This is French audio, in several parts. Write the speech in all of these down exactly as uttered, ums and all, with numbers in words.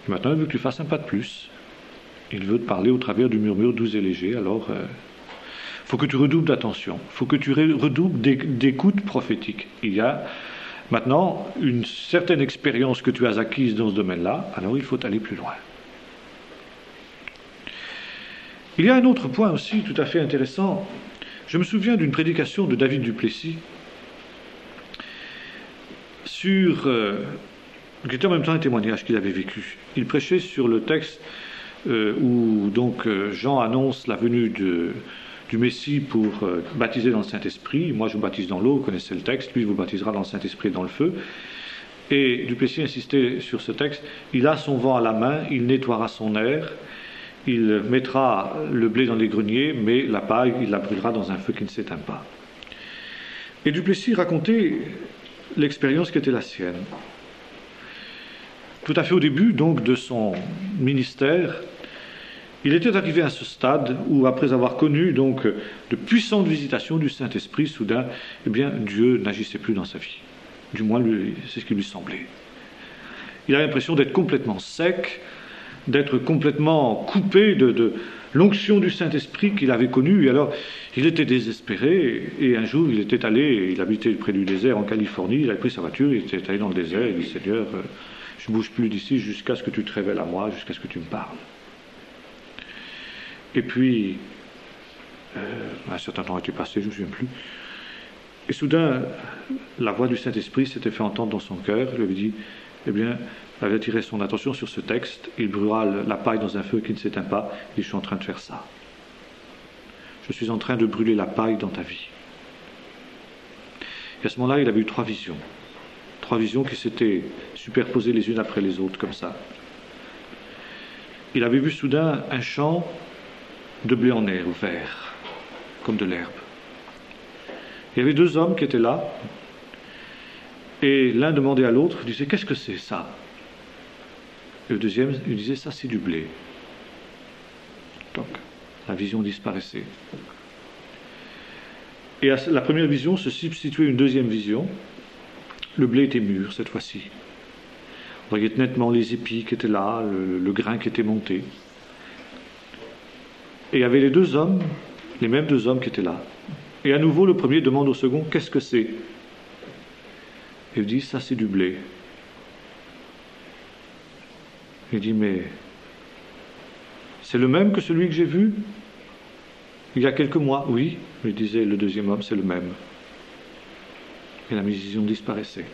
Et maintenant, il veut que tu fasses un pas de plus. Il veut te parler au travers du murmure doux et léger. Alors, il euh, faut que tu redoubles d'attention. Il faut que tu redoubles d'écoute prophétique. Il y a maintenant une certaine expérience que tu as acquise dans ce domaine-là. Alors, il faut aller plus loin. Il y a un autre point aussi tout à fait intéressant. Je me souviens d'une prédication de David Duplessis sur, euh, qui était en même temps un témoignage qu'il avait vécu. Il prêchait sur le texte euh, où donc euh, Jean annonce la venue de, du Messie pour euh, baptiser dans le Saint-Esprit. Moi je vous baptise dans l'eau, vous connaissez le texte, lui vous baptisera dans le Saint-Esprit et dans le feu. Et Duplessis insistait sur ce texte. Il a son vent à la main, il nettoiera son air. Il mettra le blé dans les greniers, mais la paille, il la brûlera dans un feu qui ne s'éteint pas. Et Duplessis racontait l'expérience qui était la sienne. Tout à fait au début, donc, de son ministère, il était arrivé à ce stade où, après avoir connu, donc, de puissantes visitations du Saint-Esprit, soudain, eh bien, Dieu n'agissait plus dans sa vie. Du moins, lui, c'est ce qui lui semblait. Il a l'impression d'être complètement sec, d'être complètement coupé de, de l'onction du Saint-Esprit qu'il avait connue. Et alors, il était désespéré, et un jour, il était allé, il habitait près du désert en Californie, il avait pris sa voiture, il était allé dans le désert, il dit, Seigneur, je ne bouge plus d'ici jusqu'à ce que tu te révèles à moi, jusqu'à ce que tu me parles. Et puis, euh, un certain temps était passé, je ne me souviens plus, et soudain, la voix du Saint-Esprit s'était fait entendre dans son cœur, il lui avait dit, eh bien, il avait attiré son attention sur ce texte, il brûlera la paille dans un feu qui ne s'éteint pas, et je suis en train de faire ça. Je suis en train de brûler la paille dans ta vie. Et à ce moment-là, il avait eu trois visions. Trois visions qui s'étaient superposées les unes après les autres, comme ça. Il avait vu soudain un champ de blé en herbe, vert, comme de l'herbe. Il y avait deux hommes qui étaient là, et l'un demandait à l'autre, il disait, qu'est-ce que c'est ça? Et le deuxième, il disait, ça c'est du blé. Donc, la vision disparaissait. Et à la première vision se substituait une deuxième vision. Le blé était mûr cette fois-ci. On voyait nettement les épis qui étaient là, le, le grain qui était monté. Et il y avait les deux hommes, les mêmes deux hommes qui étaient là. Et à nouveau, le premier demande au second, qu'est-ce que c'est? Et il dit, ça c'est du blé. Il dit, mais c'est le même que celui que j'ai vu il y a quelques mois? Oui, lui disait le deuxième homme, c'est le même. Et la vision disparaissait.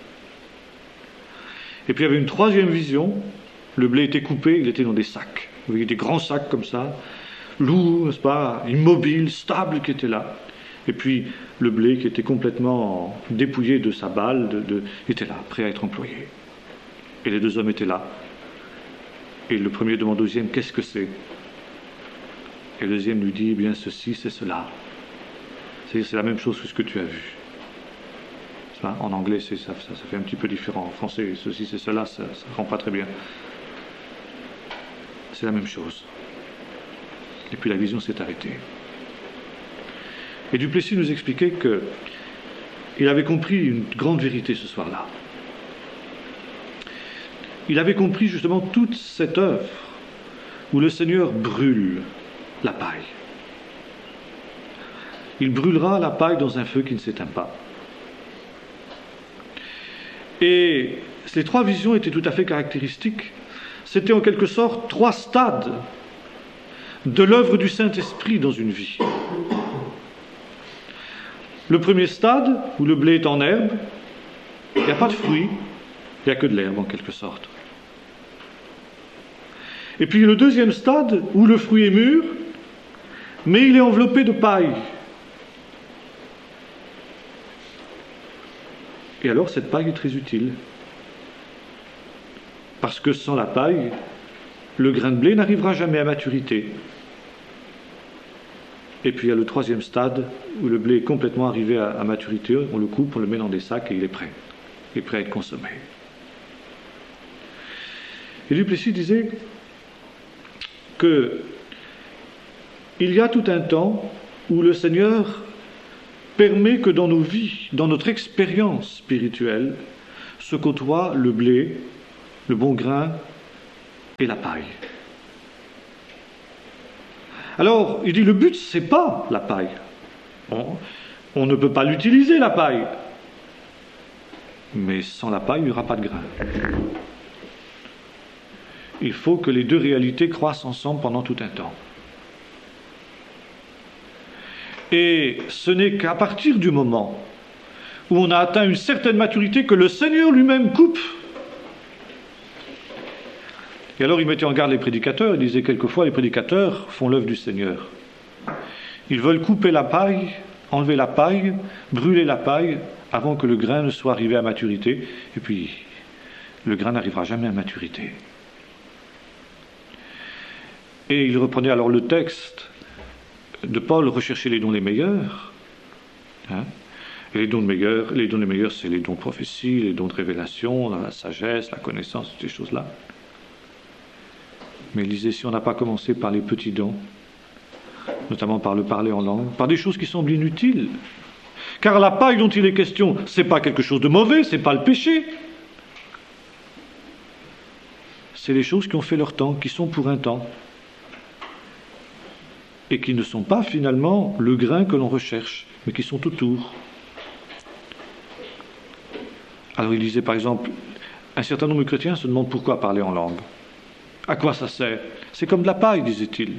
Et puis il y avait une troisième vision, le blé était coupé, il était dans des sacs. Vous voyez des grands sacs comme ça, lourds, n'est-ce pas, immobiles, stables qui étaient là. Et puis le blé qui était complètement dépouillé de sa balle, de, de, était là, prêt à être employé. Et les deux hommes étaient là. Et le premier demande au deuxième, qu'est-ce que c'est? Et le deuxième lui dit, eh bien ceci, c'est cela. C'est, c'est la même chose que ce que tu as vu. Ça, en anglais, c'est, ça, ça, ça fait un petit peu différent. En français, ceci, c'est cela, ça ne rend pas très bien. C'est la même chose. Et puis la vision s'est arrêtée. Et Duplessis nous expliquait qu'il avait compris une grande vérité ce soir-là. Il avait compris justement toute cette œuvre où le Seigneur brûle la paille. Il brûlera la paille dans un feu qui ne s'éteint pas. Et ces trois visions étaient tout à fait caractéristiques. C'était en quelque sorte trois stades de l'œuvre du Saint-Esprit dans une vie. Le premier stade, où le blé est en herbe, il n'y a pas de fruits, il n'y a que de l'herbe en quelque sorte. Et puis le deuxième stade, où le fruit est mûr, mais il est enveloppé de paille. Et alors cette paille est très utile. Parce que sans la paille, le grain de blé n'arrivera jamais à maturité. Et puis il y a le troisième stade, où le blé est complètement arrivé à, à maturité, on le coupe, on le met dans des sacs et il est prêt. Il est prêt à être consommé. Et Duplessis disait que il y a tout un temps où le Seigneur permet que dans nos vies, dans notre expérience spirituelle, se côtoient le blé, le bon grain et la paille. Alors, il dit, le but, c'est pas la paille. On, on ne peut pas l'utiliser, la paille. Mais sans la paille, il n'y aura pas de grain. Il faut que les deux réalités croissent ensemble pendant tout un temps. Et ce n'est qu'à partir du moment où on a atteint une certaine maturité que le Seigneur lui-même coupe. Et alors il mettait en garde les prédicateurs, il disait quelquefois les prédicateurs font l'œuvre du Seigneur. Ils veulent couper la paille, enlever la paille, brûler la paille, avant que le grain ne soit arrivé à maturité, et puis le grain n'arrivera jamais à maturité. Et il reprenait alors le texte de Paul, rechercher les dons les meilleurs. Hein? Et les dons, de meilleurs, les dons les meilleurs, c'est les dons de prophétie, les dons de révélation, la sagesse, la connaissance, toutes ces choses-là. Mais il disait, si on n'a pas commencé par les petits dons, notamment par le parler en langue, par des choses qui semblent inutiles, car la paille dont il est question, c'est pas quelque chose de mauvais, c'est pas le péché. C'est les choses qui ont fait leur temps, qui sont pour un temps, et qui ne sont pas finalement le grain que l'on recherche, mais qui sont autour. Alors il disait par exemple, un certain nombre de chrétiens se demandent pourquoi parler en langue. À quoi ça sert? C'est comme de la paille, disait-il.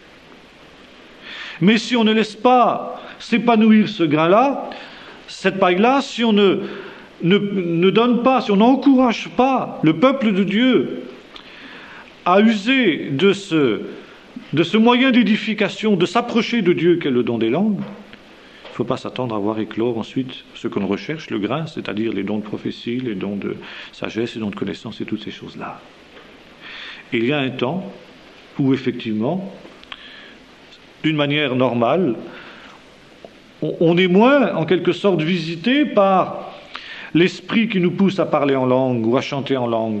Mais si on ne laisse pas s'épanouir ce grain-là, cette paille-là, si on ne, ne, ne donne pas, si on n'encourage pas le peuple de Dieu à user de ce, de ce moyen d'édification, de s'approcher de Dieu qu'est le don des langues, il ne faut pas s'attendre à voir éclore ensuite ce que l'on recherche, le grain, c'est-à-dire les dons de prophétie, les dons de sagesse, les dons de connaissance et toutes ces choses-là. Et il y a un temps où effectivement, d'une manière normale, on est moins, en quelque sorte, visité par l'esprit qui nous pousse à parler en langue ou à chanter en langue.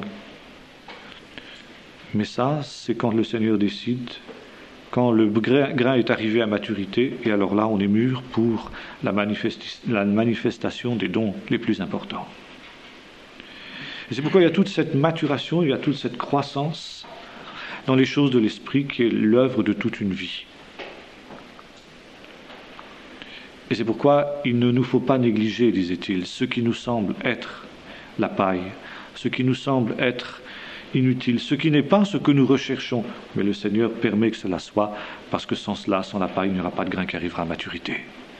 Mais ça, c'est quand le Seigneur décide, quand le grain est arrivé à maturité, et alors là, on est mûr pour la, manifesti- la manifestation des dons les plus importants. Et c'est pourquoi il y a toute cette maturation, il y a toute cette croissance dans les choses de l'esprit qui est l'œuvre de toute une vie. Et c'est pourquoi il ne nous faut pas négliger, disait-il, ce qui nous semble être la paille, ce qui nous semble être inutile, ce qui n'est pas ce que nous recherchons. Mais le Seigneur permet que cela soit, parce que sans cela, sans la paille, il n'y aura pas de grain qui arrivera à maturité.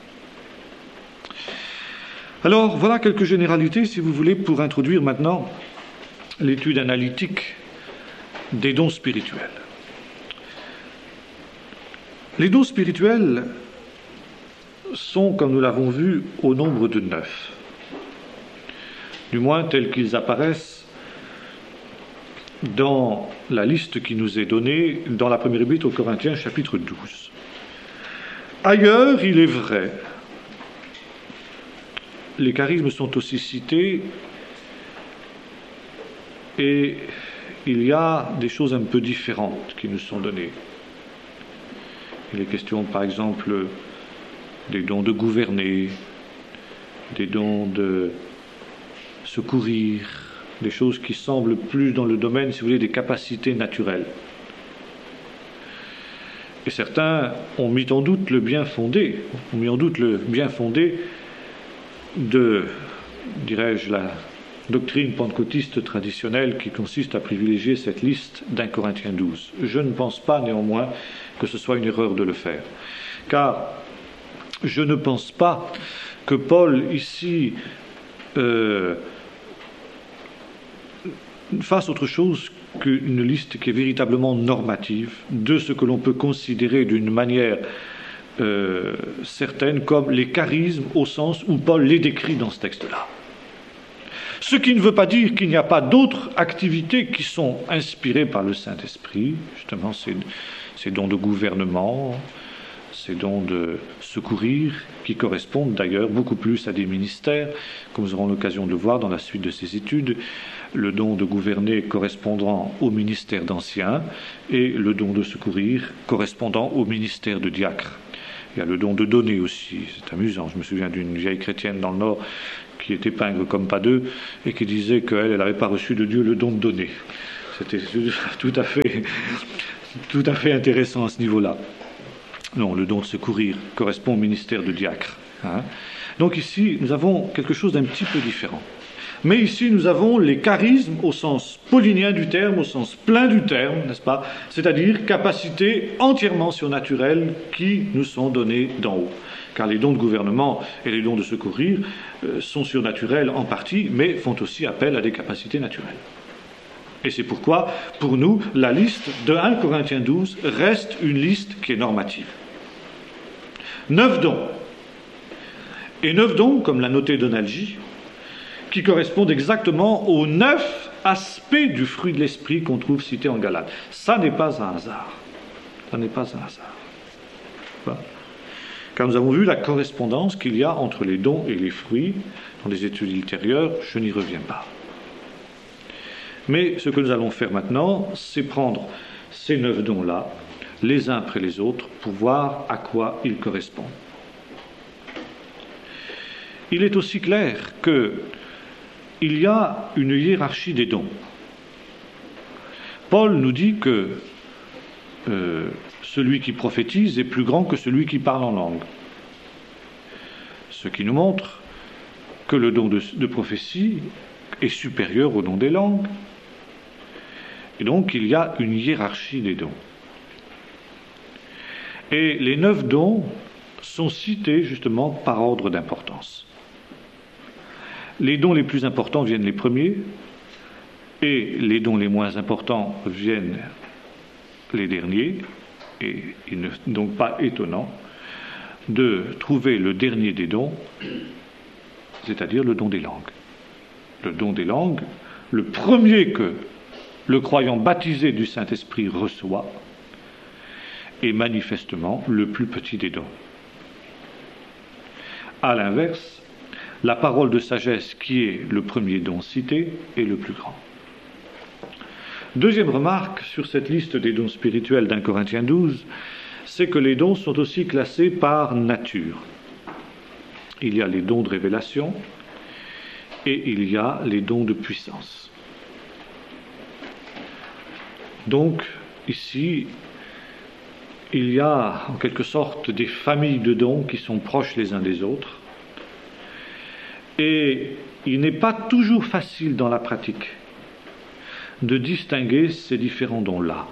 Alors, voilà quelques généralités, si vous voulez, pour introduire maintenant l'étude analytique des dons spirituels. Les dons spirituels sont, comme nous l'avons vu, au nombre de neuf. Du moins tels qu'ils apparaissent dans la liste qui nous est donnée dans la première épître aux Corinthiens, chapitre douze. Ailleurs, il est vrai, les charismes sont aussi cités, et il y a des choses un peu différentes qui nous sont données. Il est question, par exemple, des dons de gouverner, des dons de secourir, des choses qui semblent plus dans le domaine, si vous voulez, des capacités naturelles. Et certains ont mis en doute le bien fondé, ont mis en doute le bien fondé de, dirais-je, la doctrine pentecôtiste traditionnelle qui consiste à privilégier cette liste d'un Corinthiens douze. Je ne pense pas néanmoins que ce soit une erreur de le faire, car je ne pense pas que Paul ici euh, fasse autre chose qu'une liste qui est véritablement normative de ce que l'on peut considérer d'une manière euh, certaine comme les charismes au sens où Paul les décrit dans ce texte-là. Ce qui ne veut pas dire qu'il n'y a pas d'autres activités qui sont inspirées par le Saint-Esprit, justement ces, ces dons de gouvernement, ces dons de secourir, qui correspondent d'ailleurs beaucoup plus à des ministères, comme nous aurons l'occasion de le voir dans la suite de ces études, le don de gouverner correspondant au ministère d'anciens et le don de secourir correspondant au ministère de diacre. Il y a le don de donner aussi, c'est amusant, je me souviens d'une vieille chrétienne dans le Nord qui était pingre comme pas deux et qui disait qu'elle n'avait pas reçu de Dieu le don de donner. C'était tout à fait, tout à fait intéressant à ce niveau-là. Non, le don de secourir correspond au ministère de diacre. Hein. Donc ici, nous avons quelque chose d'un petit peu différent. Mais ici, nous avons les charismes au sens paulinien du terme, au sens plein du terme, n'est-ce pas? C'est-à-dire capacités entièrement surnaturelles qui nous sont données d'en haut. Car les dons de gouvernement et les dons de secourir euh, sont surnaturels en partie, mais font aussi appel à des capacités naturelles. Et c'est pourquoi, pour nous, la liste de un Corinthiens douze reste une liste qui est normative. Neuf dons. Et neuf dons, comme l'a noté Donalgie, qui correspondent exactement aux neuf aspects du fruit de l'esprit qu'on trouve cité en Galates. Ça n'est pas un hasard. Ça n'est pas un hasard. Voilà. Car nous avons vu la correspondance qu'il y a entre les dons et les fruits. Dans les études ultérieures, je n'y reviens pas. Mais ce que nous allons faire maintenant, c'est prendre ces neuf dons-là, les uns après les autres, pour voir à quoi ils correspondent. Il est aussi clair qu'il y a une hiérarchie des dons. Paul nous dit que euh, celui qui prophétise est plus grand que celui qui parle en langue. Ce qui nous montre que le don de, de prophétie est supérieur au don des langues. Et donc il y a une hiérarchie des dons. Et les neuf dons sont cités justement par ordre d'importance. Les dons les plus importants viennent les premiers, et les dons les moins importants viennent les derniers, et il n'est donc pas étonnant de trouver le dernier des dons, c'est-à-dire le don des langues. Le don des langues, le premier que le croyant baptisé du Saint-Esprit reçoit, est manifestement le plus petit des dons. À l'inverse, la parole de sagesse, qui est le premier don cité, est le plus grand. Deuxième remarque sur cette liste des dons spirituels d'un Corinthiens douze, c'est que les dons sont aussi classés par nature. Il y a les dons de révélation et il y a les dons de puissance. Donc, ici, il y a en quelque sorte des familles de dons qui sont proches les uns des autres. Et il n'est pas toujours facile dans la pratique de distinguer ces différents dons-là.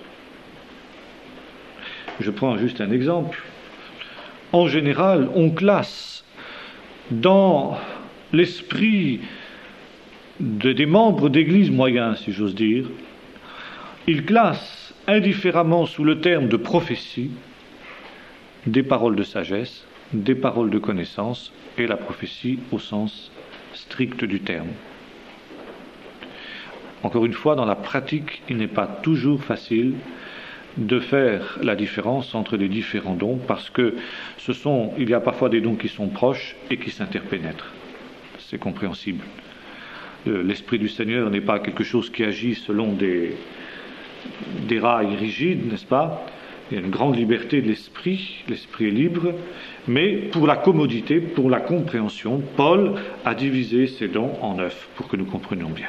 Je prends juste un exemple. En général, on classe dans l'esprit de, des membres d'église moyens, si j'ose dire, ils classent indifféremment sous le terme de prophétie des paroles de sagesse, des paroles de connaissance et la prophétie au sens strict du terme. Encore une fois, dans la pratique, il n'est pas toujours facile de faire la différence entre les différents dons parce que ce sont, il y a parfois des dons qui sont proches et qui s'interpénètrent. C'est compréhensible. L'Esprit du Seigneur n'est pas quelque chose qui agit selon des, des rails rigides, n'est-ce pas? Il y a une grande liberté de l'Esprit, l'Esprit est libre, mais pour la commodité, pour la compréhension, Paul a divisé ces dons en neuf pour que nous comprenions bien.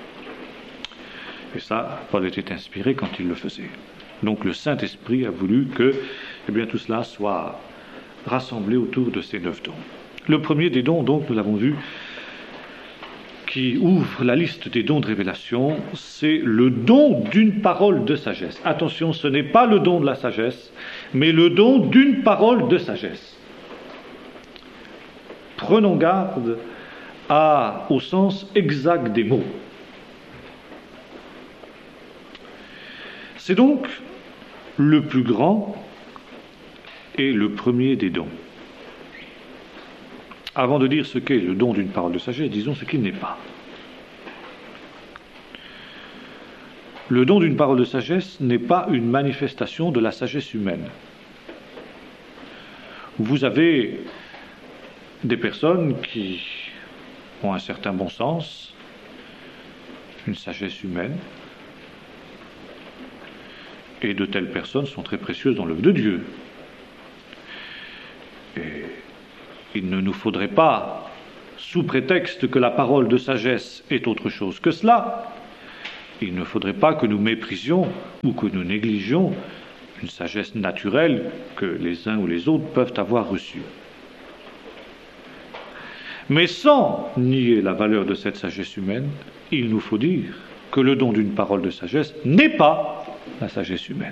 Et ça, Paul était inspiré quand il le faisait. Donc le Saint-Esprit a voulu que eh bien, tout cela soit rassemblé autour de ces neuf dons. Le premier des dons, donc, nous l'avons vu, qui ouvre la liste des dons de révélation, c'est le don d'une parole de sagesse. Attention, ce n'est pas le don de la sagesse, mais le don d'une parole de sagesse. Prenons garde à, au sens exact des mots. C'est donc le plus grand et le premier des dons. Avant de dire ce qu'est le don d'une parole de sagesse, disons ce qu'il n'est pas. Le don d'une parole de sagesse n'est pas une manifestation de la sagesse humaine. Vous avez des personnes qui ont un certain bon sens, une sagesse humaine, et de telles personnes sont très précieuses dans l'œuvre de Dieu. Et il ne nous faudrait pas, sous prétexte que la parole de sagesse est autre chose que cela, Il ne faudrait pas que nous méprisions ou que nous négligions une sagesse naturelle que les uns ou les autres peuvent avoir reçue. Mais sans nier la valeur de cette sagesse humaine, il nous faut dire que le don d'une parole de sagesse n'est pas la sagesse humaine.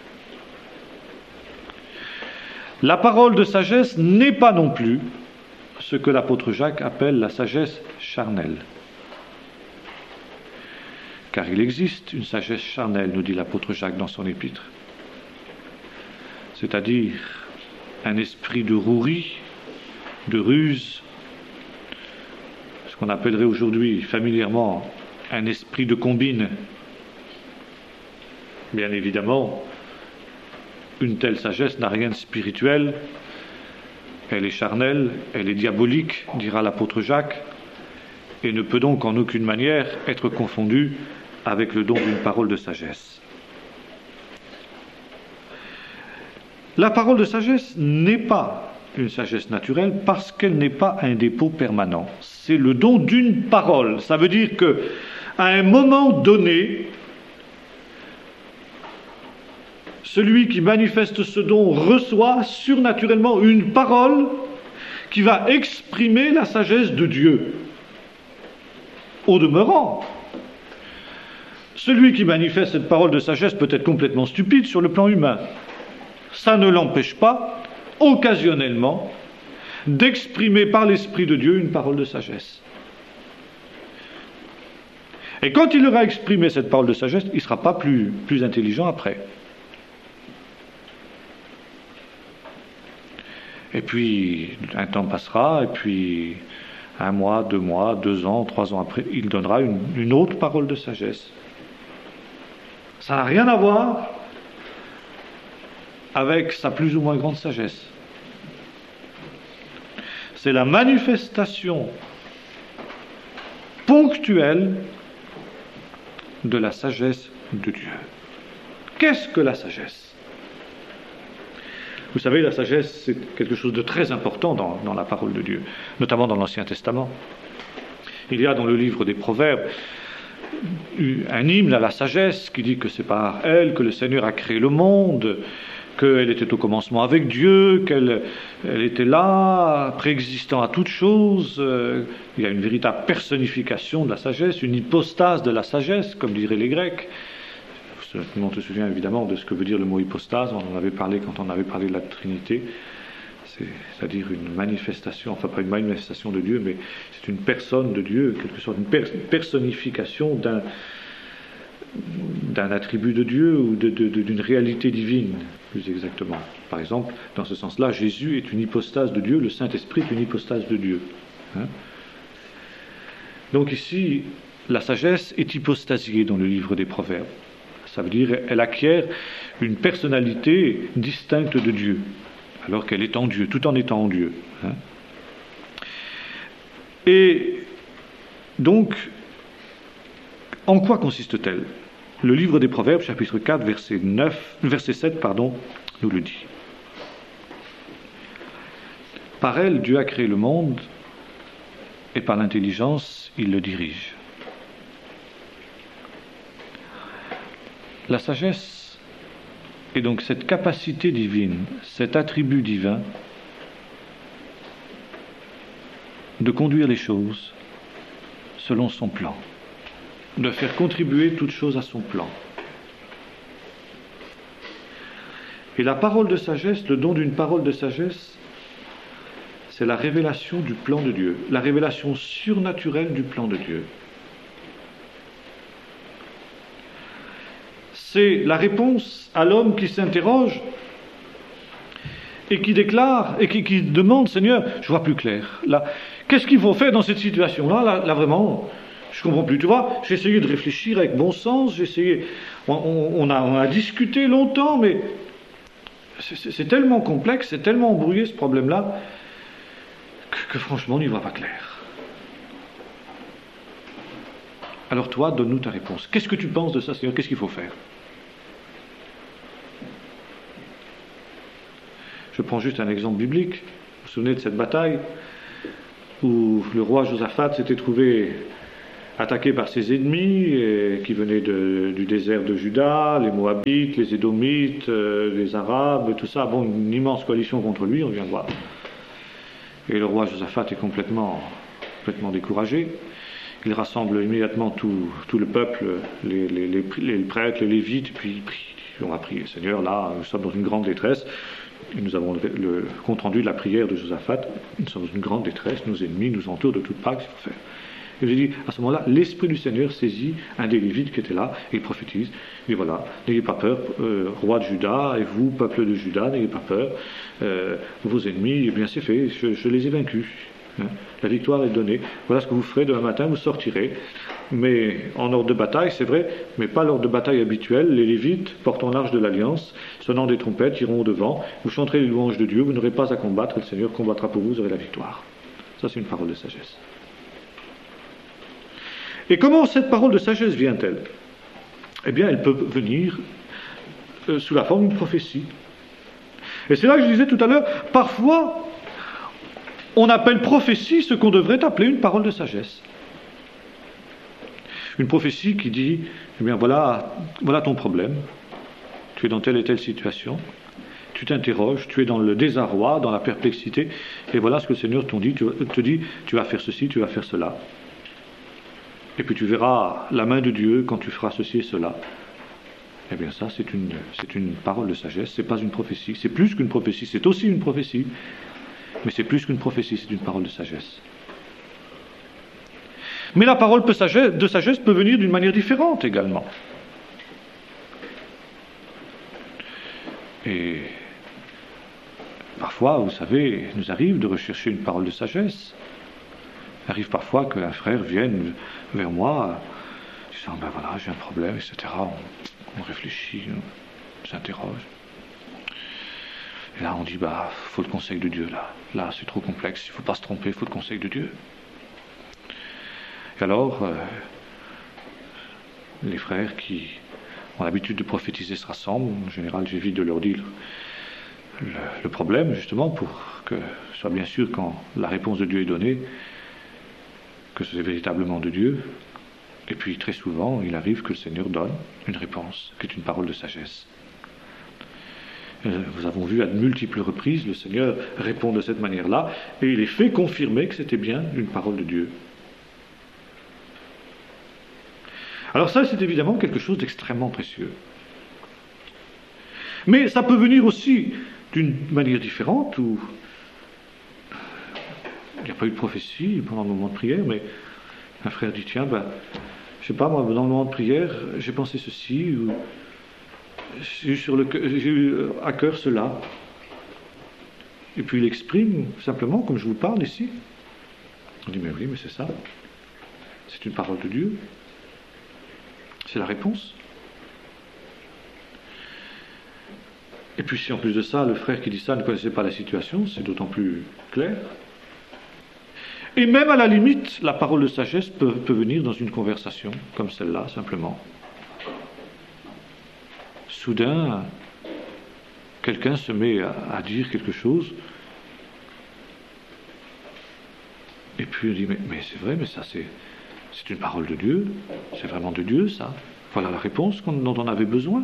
La parole de sagesse n'est pas non plus ce que l'apôtre Jacques appelle la sagesse charnelle. Car il existe une sagesse charnelle, nous dit l'apôtre Jacques dans son épître. C'est-à-dire un esprit de rouerie, de ruse, ce qu'on appellerait aujourd'hui familièrement un esprit de combine. Bien évidemment, une telle sagesse n'a rien de spirituel, elle est charnelle, elle est diabolique, dira l'apôtre Jacques, et ne peut donc en aucune manière être confondue avec le don d'une parole de sagesse. La parole de sagesse n'est pas une sagesse naturelle parce qu'elle n'est pas un dépôt permanent. C'est le don d'une parole. Ça veut dire que, à un moment donné, celui qui manifeste ce don reçoit surnaturellement une parole qui va exprimer la sagesse de Dieu. Au demeurant, celui qui manifeste cette parole de sagesse peut être complètement stupide sur le plan humain. Ça ne l'empêche pas, occasionnellement, d'exprimer par l'Esprit de Dieu une parole de sagesse. Et quand il aura exprimé cette parole de sagesse, il ne sera pas plus, plus intelligent après. Et puis, un temps passera, et puis, un mois, deux mois, deux ans, trois ans après, il donnera une, une autre parole de sagesse. Ça n'a rien à voir avec sa plus ou moins grande sagesse. C'est la manifestation ponctuelle de la sagesse de Dieu. Qu'est-ce que la sagesse ? Vous savez, la sagesse, c'est quelque chose de très important dans, dans la parole de Dieu, notamment dans l'Ancien Testament. Il y a dans le livre des Proverbes un hymne à la sagesse qui dit que c'est par elle que le Seigneur a créé le monde, qu'elle était au commencement avec Dieu, qu'elle elle était là, préexistant à toutes choses. Euh, il y a une véritable personnification de la sagesse, une hypostase de la sagesse, comme diraient les Grecs. On se souvient évidemment de ce que veut dire le mot hypostase, on en avait parlé quand on avait parlé de la Trinité. C'est, c'est-à-dire une manifestation, enfin pas une manifestation de Dieu, mais c'est une personne de Dieu, quelque sorte, une per- personnification d'un, d'un attribut de Dieu ou de, de, de, d'une réalité divine, plus exactement. Par exemple, dans ce sens-là, Jésus est une hypostase de Dieu, le Saint-Esprit est une hypostase de Dieu. Hein? Donc ici, la sagesse est hypostasiée dans le livre des Proverbes. Ça veut dire qu'elle acquiert une personnalité distincte de Dieu, alors qu'elle est en Dieu, tout en étant en Dieu. Hein? Et donc, en quoi consiste-t-elle ? Le livre des Proverbes, chapitre quatre, verset neuf, verset sept, pardon, nous le dit. Par elle, Dieu a créé le monde, et par l'intelligence, il le dirige. La sagesse est donc cette capacité divine, cet attribut divin de conduire les choses selon son plan, de faire contribuer toute chose à son plan. Et la parole de sagesse, le don d'une parole de sagesse, c'est la révélation du plan de Dieu, la révélation surnaturelle du plan de Dieu. C'est la réponse à l'homme qui s'interroge et qui déclare et qui, qui demande, Seigneur, je vois plus clair. Là, qu'est-ce qu'il faut faire dans cette situation-là là, là, vraiment, je comprends plus. Tu vois, j'ai essayé de réfléchir avec bon sens, j'ai essayé, on, on, on, a, on a discuté longtemps, mais c'est, c'est, c'est tellement complexe, c'est tellement embrouillé ce problème-là, que, que franchement, on n'y voit pas clair. Alors toi, donne-nous ta réponse. Qu'est-ce que tu penses de ça, Seigneur ? Qu'est-ce qu'il faut faire ? Je prends juste un exemple biblique. Vous vous souvenez de cette bataille où le roi Josaphat s'était trouvé attaqué par ses ennemis et qui venaient de, du désert de Juda, les Moabites, les Édomites, euh, les Arabes, tout ça. Bon, une immense coalition contre lui, on vient de voir. Et le roi Josaphat est complètement, complètement découragé. Il rassemble immédiatement tout, tout le peuple, les, les, les, les prêtres, les lévites, et puis on va prier. Seigneur, là, nous sommes dans une grande détresse. Et nous avons le, le compte rendu de la prière de Josaphat. Nous sommes dans une grande détresse, nos ennemis nous entourent de toutes parts, qu'est-ce qu'il faut faire? Et je dis, à ce moment-là, l'Esprit du Seigneur saisit un des Lévites qui était là, et il prophétise. Il dit, voilà, n'ayez pas peur, euh, roi de Juda, et vous, peuple de Juda, n'ayez pas peur. Euh, vos ennemis, eh bien c'est fait, je, je les ai vaincus. Hein. La victoire est donnée. Voilà ce que vous ferez demain matin, vous sortirez. Mais en ordre de bataille, c'est vrai, mais pas l'ordre de bataille habituel. Les Lévites, portant l'arche de l'Alliance, sonnant des trompettes, iront au devant. Vous chanterez les louanges de Dieu, vous n'aurez pas à combattre, le Seigneur combattra pour vous, vous aurez la victoire. Ça, c'est une parole de sagesse. Et comment cette parole de sagesse vient-elle? Eh bien, elle peut venir euh, sous la forme d'une prophétie. Et c'est là que je disais tout à l'heure, parfois, on appelle prophétie ce qu'on devrait appeler une parole de sagesse. Une prophétie qui dit, eh bien voilà, voilà ton problème, tu es dans telle et telle situation, tu t'interroges, tu es dans le désarroi, dans la perplexité, et voilà ce que le Seigneur te dit, te dit, tu vas faire ceci, tu vas faire cela. Et puis tu verras la main de Dieu quand tu feras ceci et cela. Eh bien ça, c'est une, c'est une parole de sagesse, c'est pas une prophétie, c'est plus qu'une prophétie, c'est aussi une prophétie, mais c'est plus qu'une prophétie, c'est une parole de sagesse. Mais la parole de sagesse peut venir d'une manière différente également. Et parfois, vous savez, il nous arrive de rechercher une parole de sagesse. Il arrive parfois qu'un frère vienne vers moi, disant, ben voilà, j'ai un problème, et cetera. On, on réfléchit, on s'interroge. Et là, on dit, bah, faut le conseil de Dieu, là. Là, c'est trop complexe, il ne faut pas se tromper, il faut le conseil de Dieu. Et alors, euh, les frères qui ont l'habitude de prophétiser se rassemblent. En général, j'évite de leur dire le, le problème, justement, pour que ce soit bien sûr, quand la réponse de Dieu est donnée, que c'est véritablement de Dieu. Et puis, très souvent, il arrive que le Seigneur donne une réponse, qui est une parole de sagesse. Nous avons vu à de multiples reprises le Seigneur répond de cette manière-là, et il est fait confirmer que c'était bien une parole de Dieu. Alors ça, c'est évidemment quelque chose d'extrêmement précieux. Mais ça peut venir aussi d'une manière différente, où il n'y a pas eu de prophétie pendant le moment de prière, mais un frère dit, tiens, ben, je sais pas, moi, dans le moment de prière, j'ai pensé ceci, ou j'ai eu, sur le, j'ai eu à cœur cela. Et puis il exprime simplement, comme je vous parle ici. On dit, mais oui, mais c'est ça. C'est une parole de Dieu. C'est la réponse. Et puis si en plus de ça, le frère qui dit ça ne connaissait pas la situation, c'est d'autant plus clair. Et même à la limite, la parole de sagesse peut, peut venir dans une conversation, comme celle-là, simplement. Soudain, quelqu'un se met à, à dire quelque chose, et puis on dit, mais, mais c'est vrai, mais ça c'est, c'est une parole de Dieu, c'est vraiment de Dieu ça. Voilà la réponse dont on avait besoin.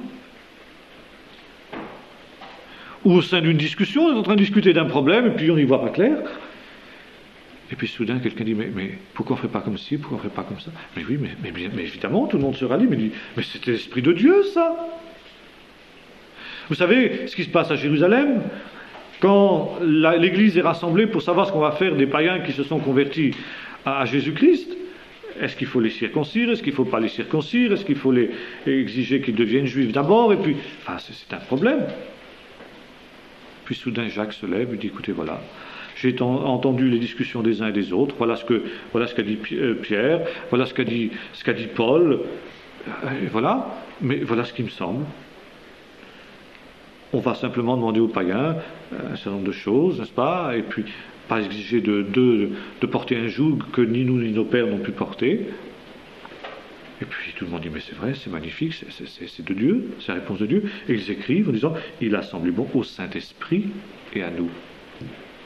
Ou au sein d'une discussion, on est en train de discuter d'un problème, et puis on n'y voit pas clair. Et puis soudain, quelqu'un dit, mais, mais pourquoi on ne ferait pas comme ci, pourquoi on ne ferait pas comme ça? Mais oui, mais, mais, mais évidemment, tout le monde se rallie, mais dit, mais c'était l'Esprit de Dieu, ça. Vous savez ce qui se passe à Jérusalem? Quand la, l'Église est rassemblée pour savoir ce qu'on va faire des païens qui se sont convertis à, à Jésus-Christ, est-ce qu'il faut les circoncire? Est-ce qu'il ne faut pas les circoncire? Est-ce qu'il faut les exiger qu'ils deviennent juifs d'abord? Et puis, enfin, c'est, c'est un problème. Puis soudain, Jacques se lève et dit, écoutez, voilà, j'ai entendu les discussions des uns et des autres, voilà ce que, voilà ce qu'a dit Pierre, voilà ce qu'a dit, ce qu'a dit Paul, et voilà, mais voilà ce qui me semble. On va simplement demander aux païens un certain nombre de choses, n'est-ce pas? Et puis, pas exiger de, de, de porter un joug que ni nous ni nos pères n'ont pu porter. Et puis tout le monde dit, mais c'est vrai, c'est magnifique, c'est, c'est, c'est, c'est de Dieu, c'est la réponse de Dieu. Et ils écrivent en disant, il a semblé bon au Saint-Esprit et à nous.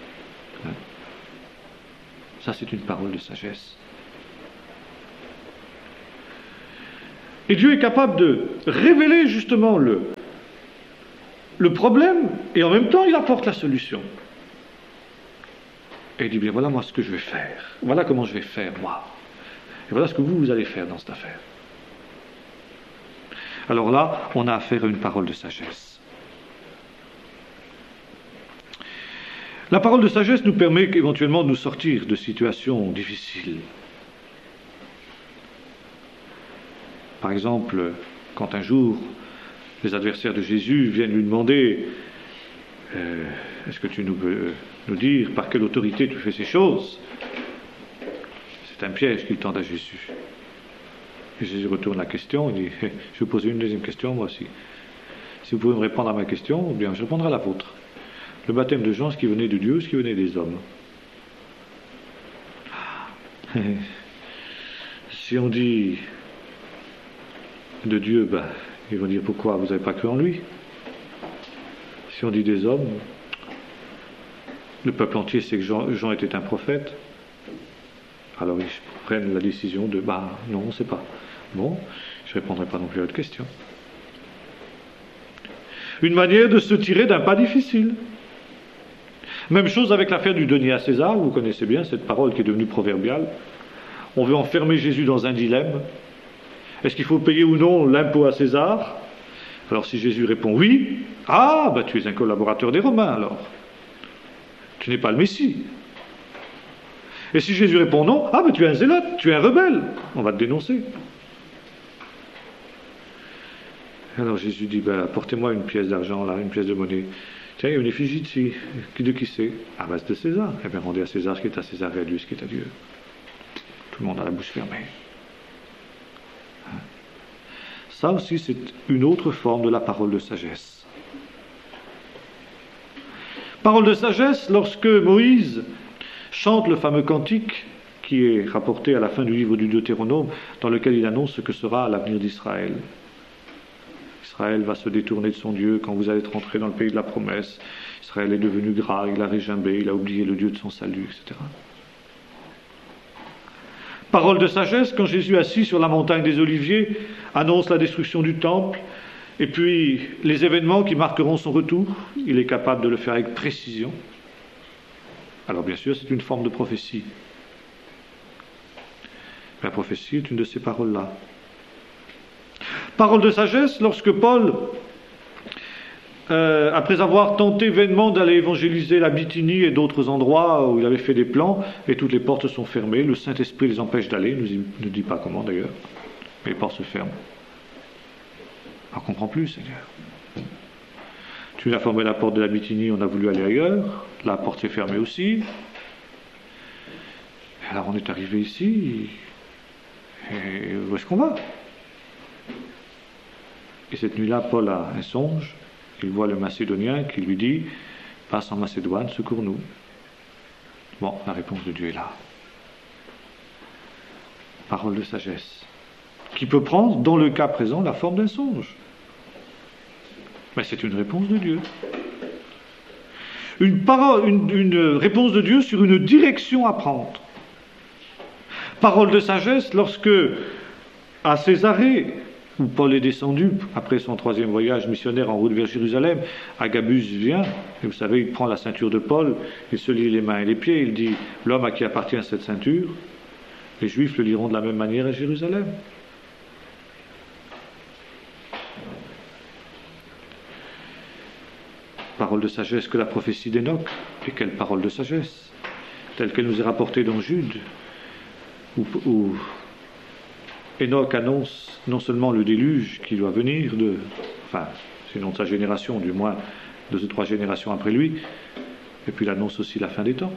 Hein? Ça, c'est une parole de sagesse. Et Dieu est capable de révéler justement le, le problème, et en même temps il apporte la solution. Et il dit, bien voilà moi ce que je vais faire, voilà comment je vais faire moi, et voilà ce que vous, vous allez faire dans cette affaire. Alors là, on a affaire à une parole de sagesse. La parole de sagesse nous permet éventuellement de nous sortir de situations difficiles. Par exemple, quand un jour, les adversaires de Jésus viennent lui demander euh, « Est-ce que tu nous peux nous dire par quelle autorité tu fais ces choses ?» C'est un piège qu'ils tendent à Jésus. Et Jésus retourne la question, il dit « Je vais vous poser une deuxième question, moi aussi. Si vous pouvez me répondre à ma question, bien, je répondrai à la vôtre. Le baptême de Jean, ce qui venait de Dieu, ce qui venait des hommes. » Si on dit de Dieu, ben, ils vont dire pourquoi vous n'avez pas cru en lui. Si on dit des hommes, le peuple entier sait que Jean, Jean était un prophète. Alors ils prennent la décision de bah non, on ne sait pas. Bon, je ne répondrai pas non plus à votre question. Une manière de se tirer d'un pas difficile. Même chose avec l'affaire du denier à César, vous connaissez bien cette parole qui est devenue proverbiale. On veut enfermer Jésus dans un dilemme. Est-ce qu'il faut payer ou non l'impôt à César? Alors si Jésus répond oui, ah, ben tu es un collaborateur des Romains alors. Tu n'es pas le Messie. Et si Jésus répond non, ah, ben tu es un zélote, tu es un rebelle. On va te dénoncer. Alors Jésus dit, ben apportez-moi une pièce d'argent là, une pièce de monnaie. Tiens, il y a une effigie ici. De qui c'est? Ah, ben c'est de César. Eh bien rendez à César ce qui est à César et à Dieu ce qui est à Dieu. Tout le monde a la bouche fermée. Ça aussi, c'est une autre forme de la parole de sagesse. Parole de sagesse, lorsque Moïse chante le fameux cantique qui est rapporté à la fin du livre du Deutéronome, dans lequel il annonce ce que sera l'avenir d'Israël. Israël va se détourner de son Dieu quand vous allez être rentré dans le pays de la promesse. Israël est devenu gras, il a régimbé, il a oublié le Dieu de son salut, et cetera. Parole de sagesse, quand Jésus assis sur la montagne des Oliviers annonce la destruction du temple et puis les événements qui marqueront son retour, il est capable de le faire avec précision. Alors bien sûr, c'est une forme de prophétie. La prophétie est une de ces paroles-là. Parole de sagesse, lorsque Paul, euh, après avoir tenté vainement d'aller évangéliser la Bithynie et d'autres endroits où il avait fait des plans, et toutes les portes sont fermées, le Saint-Esprit les empêche d'aller, il ne dit pas comment d'ailleurs, mais les portes se ferment. On ne comprend plus, Seigneur. Tu nous as fermé la porte de la Bithynie, on a voulu aller ailleurs, la porte s'est fermée aussi. Alors on est arrivé ici, et où est-ce qu'on va? Et cette nuit-là, Paul a un songe. Il voit le Macédonien qui lui dit « Passe en Macédoine, secours-nous. » Bon, la réponse de Dieu est là. Parole de sagesse. Qui peut prendre, dans le cas présent, la forme d'un songe. Mais c'est une réponse de Dieu. Une, parole, une, une réponse de Dieu sur une direction à prendre. Parole de sagesse lorsque, à Césarée, où Paul est descendu après son troisième voyage missionnaire en route vers Jérusalem, Agabus vient, et vous savez, il prend la ceinture de Paul, il se lie les mains et les pieds, il dit « L'homme à qui appartient cette ceinture, les Juifs le liront de la même manière à Jérusalem. » Parole de sagesse que la prophétie d'Enoch. Et quelle parole de sagesse, telle qu'elle nous est rapportée dans Jude, où, où Enoch annonce non seulement le déluge qui doit venir, de, enfin, sinon de sa génération, du moins deux ou trois générations après lui, et puis il annonce aussi la fin des temps.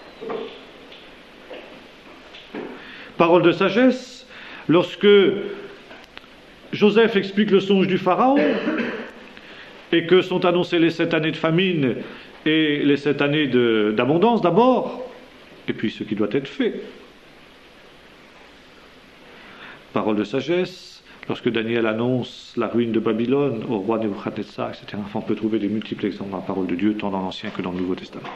Parole de sagesse, lorsque Joseph explique le songe du Pharaon, et que sont annoncées les sept années de famine et les sept années de, d'abondance d'abord, et puis ce qui doit être fait. Parole de sagesse, lorsque Daniel annonce la ruine de Babylone au roi Nebuchadnezzar, et cetera. Enfin, on peut trouver des multiples exemples dans la parole de Dieu, tant dans l'Ancien que dans le Nouveau Testament.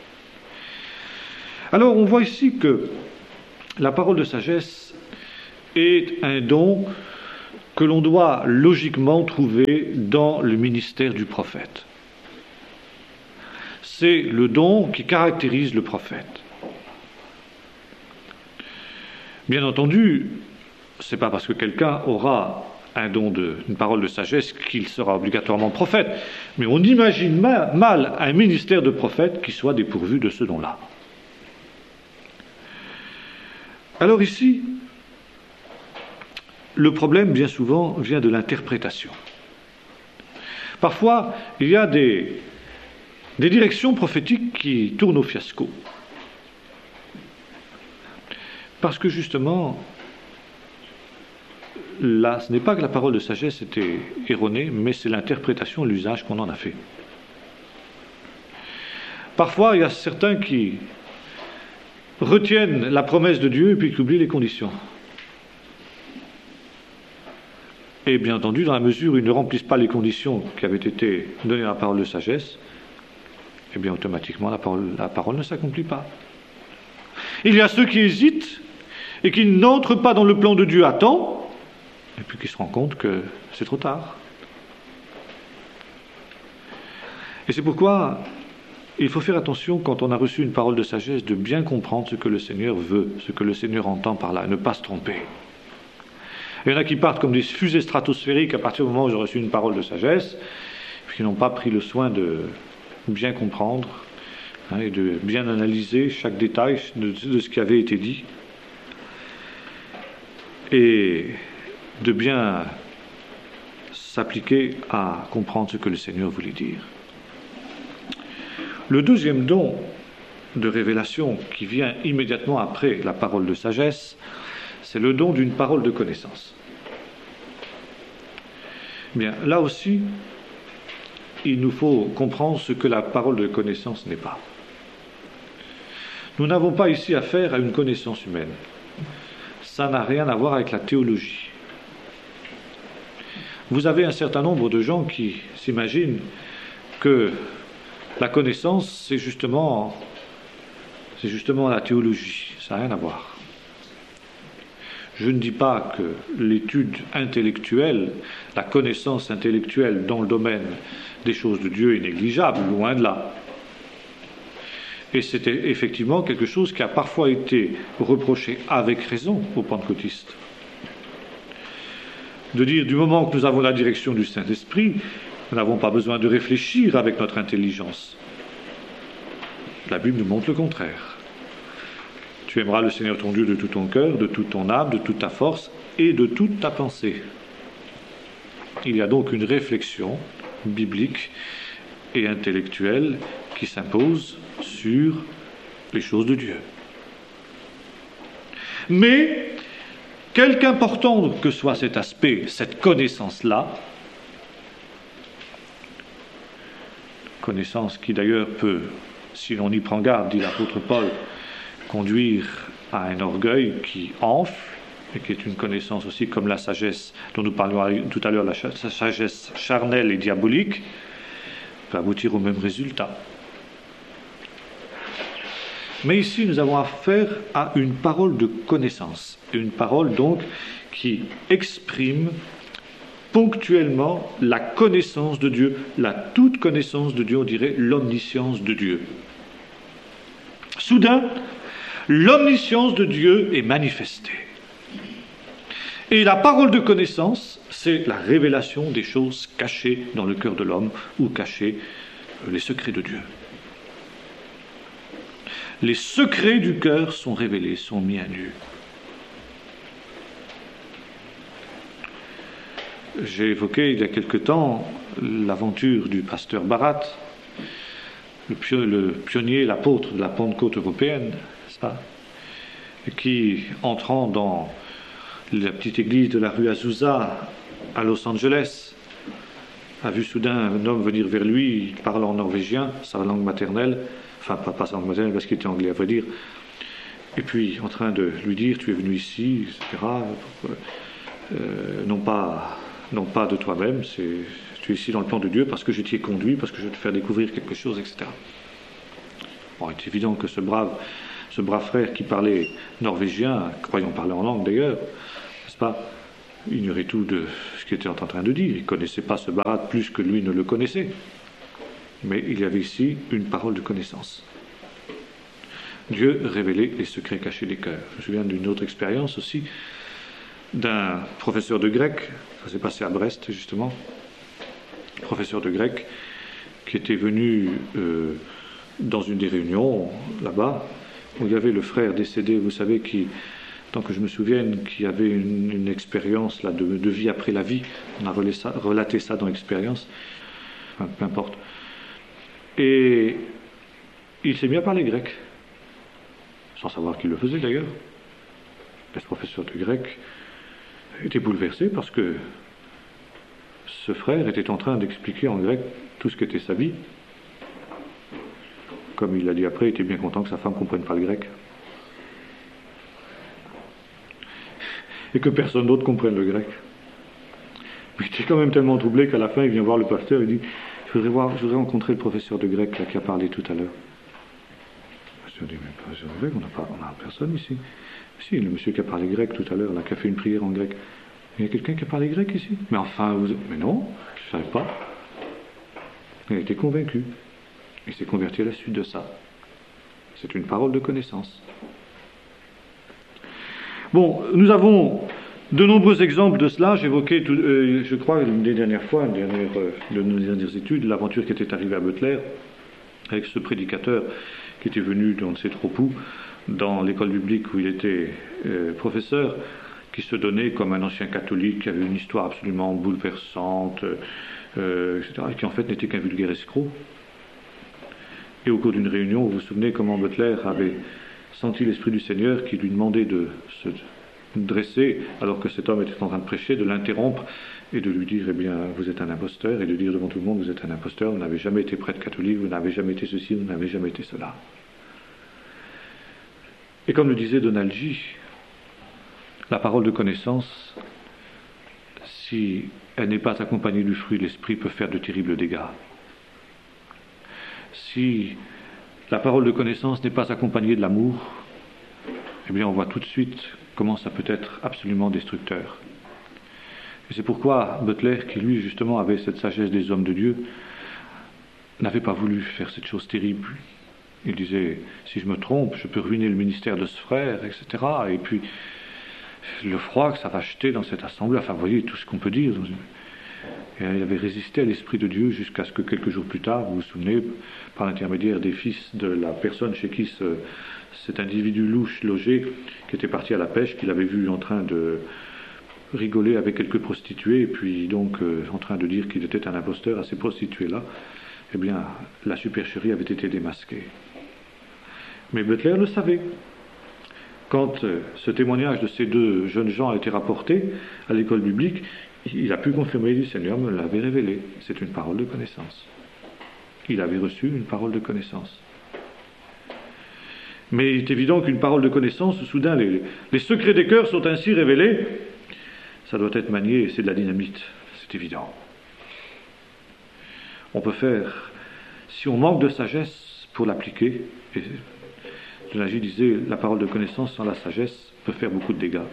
Alors, on voit ici que la parole de sagesse est un don que l'on doit logiquement trouver dans le ministère du prophète. C'est le don qui caractérise le prophète. Bien entendu, ce n'est pas parce que quelqu'un aura un don de, une parole de sagesse qu'il sera obligatoirement prophète, mais on imagine mal, mal un ministère de prophète qui soit dépourvu de ce don-là. Alors ici, le problème, bien souvent, vient de l'interprétation. Parfois, il y a des, des directions prophétiques qui tournent au fiasco. Parce que justement, là, ce n'est pas que la parole de sagesse était erronée, mais c'est l'interprétation, l'usage qu'on en a fait. Parfois, il y a certains qui retiennent la promesse de Dieu et puis qui oublient les conditions. Et bien entendu, dans la mesure où ils ne remplissent pas les conditions qui avaient été données dans la parole de sagesse, eh bien automatiquement la parole, la parole ne s'accomplit pas. Il y a ceux qui hésitent et qui n'entrent pas dans le plan de Dieu à temps, et puis qui se rendent compte que c'est trop tard. Et c'est pourquoi il faut faire attention, quand on a reçu une parole de sagesse, de bien comprendre ce que le Seigneur veut, ce que le Seigneur entend par là, et ne pas se tromper. Il y en a qui partent comme des fusées stratosphériques à partir du moment où j'ai reçu une parole de sagesse, puis qui n'ont pas pris le soin de bien comprendre hein, et de bien analyser chaque détail de, de ce qui avait été dit, et de bien s'appliquer à comprendre ce que le Seigneur voulait dire. Le deuxième don de révélation qui vient immédiatement après la parole de sagesse, c'est le don d'une parole de connaissance. Bien, là aussi, il nous faut comprendre ce que la parole de connaissance n'est pas. Nous n'avons pas ici affaire à une connaissance humaine. Ça n'a rien à voir avec la théologie. Vous avez un certain nombre de gens qui s'imaginent que la connaissance, c'est justement, c'est justement la théologie. Ça n'a rien à voir. Je ne dis pas que l'étude intellectuelle, la connaissance intellectuelle dans le domaine des choses de Dieu est négligeable, loin de là. Et c'était effectivement quelque chose qui a parfois été reproché avec raison aux pentecôtistes. De dire, du moment que nous avons la direction du Saint-Esprit, nous n'avons pas besoin de réfléchir avec notre intelligence. La Bible nous montre le contraire. Tu aimeras le Seigneur ton Dieu de tout ton cœur, de toute ton âme, de toute ta force et de toute ta pensée. Il y a donc une réflexion biblique et intellectuelle qui s'impose sur les choses de Dieu. Mais, quelque important que soit cet aspect, cette connaissance-là, connaissance qui d'ailleurs peut, si l'on y prend garde, dit l'apôtre Paul, conduire à un orgueil qui enfle, et qui est une connaissance aussi comme la sagesse dont nous parlions tout à l'heure, la sagesse charnelle et diabolique, peut aboutir au même résultat. Mais ici, nous avons affaire à une parole de connaissance, une parole donc qui exprime ponctuellement la connaissance de Dieu, la toute connaissance de Dieu, on dirait l'omniscience de Dieu. Soudain, l'omniscience de Dieu est manifestée. Et la parole de connaissance, c'est la révélation des choses cachées dans le cœur de l'homme ou cachées, les secrets de Dieu. Les secrets du cœur sont révélés, sont mis à nu. J'ai évoqué il y a quelque temps l'aventure du pasteur Barat, le, pio- le pionnier, l'apôtre de la Pentecôte européenne, ça, qui, entrant dans la petite église de la rue Azusa à Los Angeles, a vu soudain un homme venir vers lui, il parle en norvégien, sa langue maternelle, enfin pas, pas sa langue maternelle parce qu'il était anglais à vrai dire, et puis en train de lui dire tu es venu ici, et cetera, euh, non pas, non pas de toi-même, c'est, tu es ici dans le plan de Dieu parce que je t'y ai conduit, parce que je vais te faire découvrir quelque chose, et cetera. Bon, il est évident que ce brave, ce brave frère qui parlait norvégien, croyons parler en langue d'ailleurs, n'est-ce pas, ignorait tout de ce qu'il était en train de dire. Il ne connaissait pas ce Bharat plus que lui ne le connaissait. Mais il y avait ici une parole de connaissance. Dieu révélait les secrets cachés des cœurs. Je me souviens d'une autre expérience aussi, d'un professeur de grec, ça s'est passé à Brest justement, professeur de grec, qui était venu euh, dans une des réunions là-bas, où il y avait le frère décédé, vous savez, qui, tant que je me souvienne, qui avait une, une expérience là, de, de vie après la vie. On a relaté ça, relaté ça dans l'expérience, enfin, peu importe. Et il s'est mis à parler grec, sans savoir qu'il le faisait d'ailleurs. Le professeur de grec était bouleversé parce que ce frère était en train d'expliquer en grec tout ce qu'était sa vie. Comme il l'a dit après, il était bien content que sa femme ne comprenne pas le grec. Et que personne d'autre comprenne le grec. Mais il était quand même tellement troublé qu'à la fin, il vient voir le pasteur et dit « Je voudrais voir, je voudrais rencontrer le professeur de grec là, qui a parlé tout à l'heure. » Le pasteur dit « Mais le professeur de grec, on n'a pas, on n'a personne ici. » Si, le monsieur qui a parlé grec tout à l'heure, là, qui a fait une prière en grec. Il y a quelqu'un qui a parlé grec ici? Mais enfin, vous... mais non, je ne savais pas. Il a été convaincu. Il s'est converti à la suite de ça. C'est une parole de connaissance. Bon, nous avons de nombreux exemples de cela. J'évoquais, tout, euh, je crois, une des dernières fois, une dernière, euh, de nos dernières études, l'aventure qui était arrivée à Butler, avec ce prédicateur qui était venu, on ne sait trop où, dans l'école biblique où il était euh, professeur, qui se donnait comme un ancien catholique, qui avait une histoire absolument bouleversante, euh, et cetera, et qui en fait n'était qu'un vulgaire escroc. Et au cours d'une réunion, vous vous souvenez comment Butler avait senti l'Esprit du Seigneur qui lui demandait de se dresser, alors que cet homme était en train de prêcher, de l'interrompre et de lui dire, eh bien, vous êtes un imposteur, et de dire devant tout le monde, vous êtes un imposteur, vous n'avez jamais été prêtre catholique, vous n'avez jamais été ceci, vous n'avez jamais été cela. Et comme le disait Donald G., la parole de connaissance, si elle n'est pas accompagnée du fruit de l'esprit, peut faire de terribles dégâts. Si la parole de connaissance n'est pas accompagnée de l'amour, eh bien on voit tout de suite comment ça peut être absolument destructeur. Et c'est pourquoi Butler, qui lui justement avait cette sagesse des hommes de Dieu, n'avait pas voulu faire cette chose terrible. Il disait, si je me trompe, je peux ruiner le ministère de ce frère, et cetera. Et puis, le froid que ça va jeter dans cette assemblée, enfin, vous voyez tout ce qu'on peut dire. Et il avait résisté à l'Esprit de Dieu jusqu'à ce que quelques jours plus tard, vous vous souvenez, par l'intermédiaire des fils de la personne chez qui ce, cet individu louche logeait, qui était parti à la pêche, qu'il avait vu en train de rigoler avec quelques prostituées, et puis donc euh, en train de dire qu'il était un imposteur à ces prostituées-là, eh bien, la supercherie avait été démasquée. Mais Butler le savait. Quand euh, ce témoignage de ces deux jeunes gens a été rapporté à l'école biblique, il a pu confirmer, le Seigneur me l'avait révélé. C'est une parole de connaissance. Il avait reçu une parole de connaissance. Mais il est évident qu'une parole de connaissance, soudain, les, les secrets des cœurs sont ainsi révélés. Ça doit être manié et c'est de la dynamite. C'est évident. On peut faire, si on manque de sagesse pour l'appliquer, et Donald disait, la parole de connaissance sans la sagesse peut faire beaucoup de dégâts.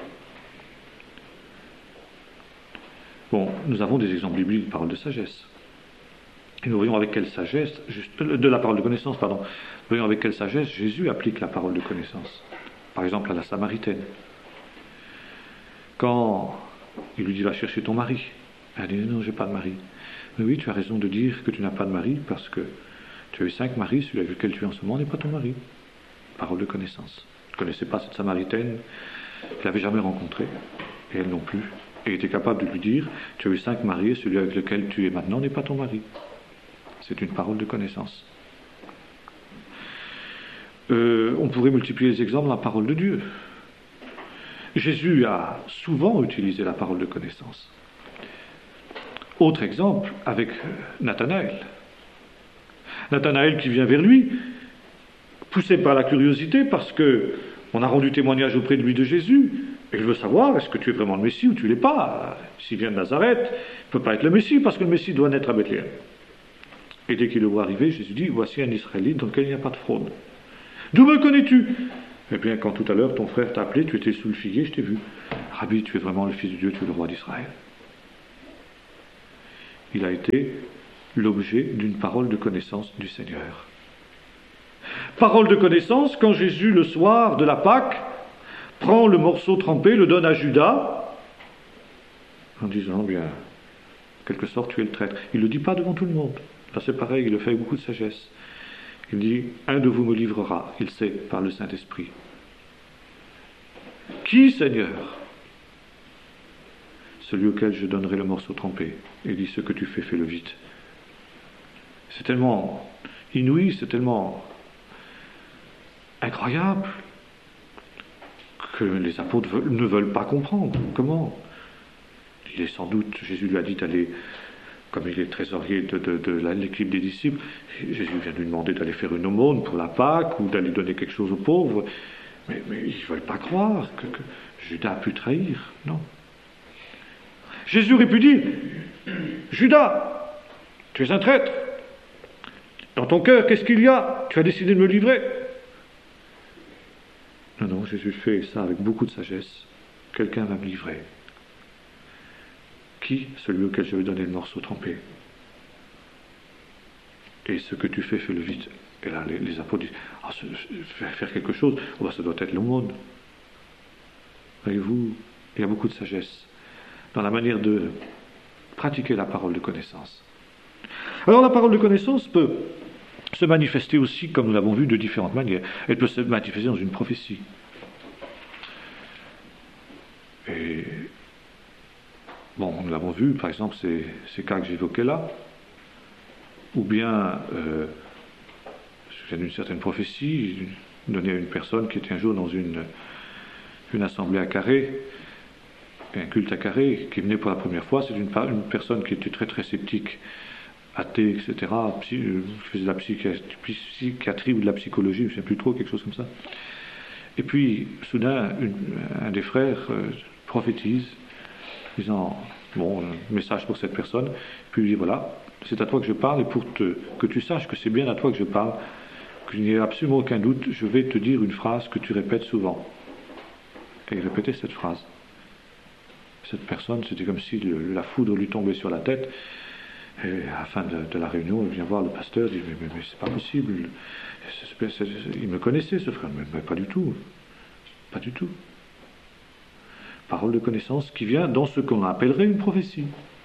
Bon, nous avons des exemples bibliques de parole de sagesse. Et nous voyons avec quelle sagesse, juste, de la parole de connaissance, pardon, nous voyons avec quelle sagesse Jésus applique la parole de connaissance. Par exemple, à la Samaritaine. Quand il lui dit, va chercher ton mari. Elle dit, non, j'ai pas de mari. Mais oui, tu as raison de dire que tu n'as pas de mari, parce que tu as eu cinq maris, celui avec lequel tu es en ce moment n'est pas ton mari. Parole de connaissance. Je ne connaissais pas cette Samaritaine, je ne l'avais jamais rencontrée, et elle non plus. Et était capable de lui dire, tu as eu cinq maris, celui avec lequel tu es maintenant n'est pas ton mari. C'est une parole de connaissance. Euh, on pourrait multiplier les exemples dans la parole de Dieu. Jésus a souvent utilisé la parole de connaissance. Autre exemple, avec Nathanaël. Nathanaël qui vient vers lui, poussé par la curiosité, parce que on a rendu témoignage auprès de lui de Jésus, et il veut savoir, est-ce que tu es vraiment le Messie ou tu ne l'es pas? S'il vient de Nazareth, il ne peut pas être le Messie, parce que le Messie doit naître à Bethléem. Et dès qu'il le voit arriver, Jésus dit, voici un Israélite dans lequel il n'y a pas de fraude. D'où me connais-tu? Eh bien, quand tout à l'heure ton frère t'a appelé, tu étais sous le figuier, je t'ai vu. Rabbi, tu es vraiment le Fils de Dieu, tu es le roi d'Israël. Il a été l'objet d'une parole de connaissance du Seigneur. Parole de connaissance quand Jésus, le soir de la Pâque, prend le morceau trempé, le donne à Judas, en disant, bien, en quelque sorte, tu es le traître. Il ne le dit pas devant tout le monde. Là, c'est pareil, il le fait avec beaucoup de sagesse. Il dit, un de vous me livrera, il sait, par le Saint-Esprit. Qui, Seigneur? Celui auquel je donnerai le morceau trempé. Il dit, ce que tu fais, fais-le vite. C'est tellement inouï, c'est tellement incroyable que les apôtres veulent, ne veulent pas comprendre. Comment? Il est sans doute, Jésus lui a dit d'aller, comme il est trésorier de, de, de l'équipe des disciples, Jésus vient lui demander d'aller faire une aumône pour la Pâque ou d'aller donner quelque chose aux pauvres. Mais, mais ils ne veulent pas croire que, que Judas a pu trahir. Non. Jésus aurait pu dire, Judas, tu es un traître. Dans ton cœur, qu'est-ce qu'il y a? Tu as décidé de me livrer. Non, non, Jésus fait ça avec beaucoup de sagesse. Quelqu'un va me livrer. Qui? Celui auquel je vais donner le morceau trempé. Et ce que tu fais, fais-le vite. Et là, les, les apôtres disent, ah, faire quelque chose, oh, bah, ça doit être l'aumône. Voyez-vous, il y a beaucoup de sagesse dans la manière de pratiquer la parole de connaissance. Alors la parole de connaissance peut se manifester aussi, comme nous l'avons vu, de différentes manières. Elle peut se manifester dans une prophétie. Et bon, nous l'avons vu, par exemple, ces, ces cas que j'évoquais là, ou bien euh, je viens d'une certaine prophétie donnée à une personne qui était un jour dans une, une assemblée à Carré, un culte à Carré, qui venait pour la première fois. C'est une, une personne qui était très très sceptique, athée, et cetera, psy, faisait de la psychiatrie, psychiatrie ou de la psychologie, je ne sais plus trop, quelque chose comme ça. Et puis, soudain, une, un des frères euh, prophétise, disant, bon, un message pour cette personne, puis il dit, voilà, c'est à toi que je parle, et pour te, que tu saches que c'est bien à toi que je parle, qu'il n'y ait absolument aucun doute, je vais te dire une phrase que tu répètes souvent. Et il répétait cette phrase. Cette personne, c'était comme si le, la foudre lui tombait sur la tête. Et à la fin de, de la réunion, il vient voir le pasteur, il dit, mais, mais, mais c'est pas possible. C'est, c'est, c'est, il me connaissait, ce frère, mais, mais pas du tout. Pas du tout. Parole de connaissance qui vient dans ce qu'on appellerait une prophétie.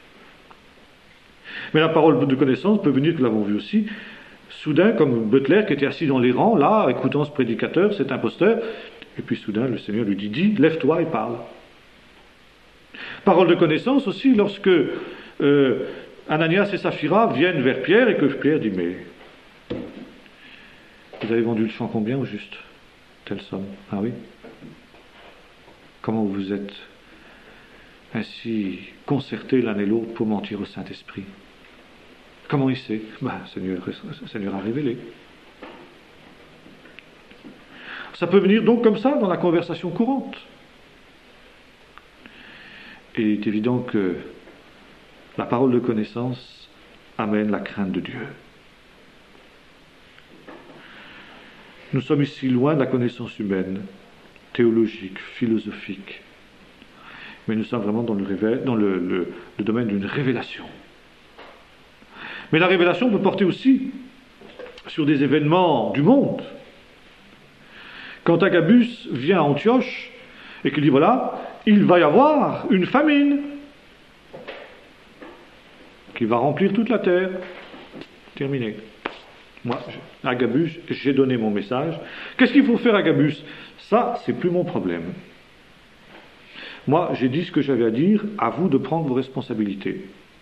Mais la parole de connaissance peut venir, que nous l'avons vu aussi, soudain, comme Butler qui était assis dans les rangs, là, écoutant ce prédicateur, cet imposteur, et puis soudain, le Seigneur lui dit, dis, lève-toi et parle. Parole de connaissance aussi, lorsque euh, Ananias et Saphira viennent vers Pierre, et que Pierre dit, mais vous avez vendu le champ combien au juste? Telle somme. Ah oui? Comment vous êtes ainsi concertés l'un et l'autre pour mentir au Saint-Esprit? Comment il sait? Ben, le Seigneur, le Seigneur a révélé. Ça peut venir donc comme ça dans la conversation courante. Et il est évident que la parole de connaissance amène la crainte de Dieu. Nous sommes ici loin de la connaissance humaine, théologique, philosophique. Mais nous sommes vraiment dans le, révé- dans le, le, le domaine d'une révélation. Mais la révélation peut porter aussi sur des événements du monde. Quand Agabus vient à Antioche et qu'il dit, voilà, il va y avoir une famine qui va remplir toute la terre. Terminé. Moi, Agabus, j'ai donné mon message. Qu'est-ce qu'il faut faire, Agabus? Ça, c'est plus mon problème. Moi, j'ai dit ce que j'avais à dire, à vous de prendre vos responsabilités.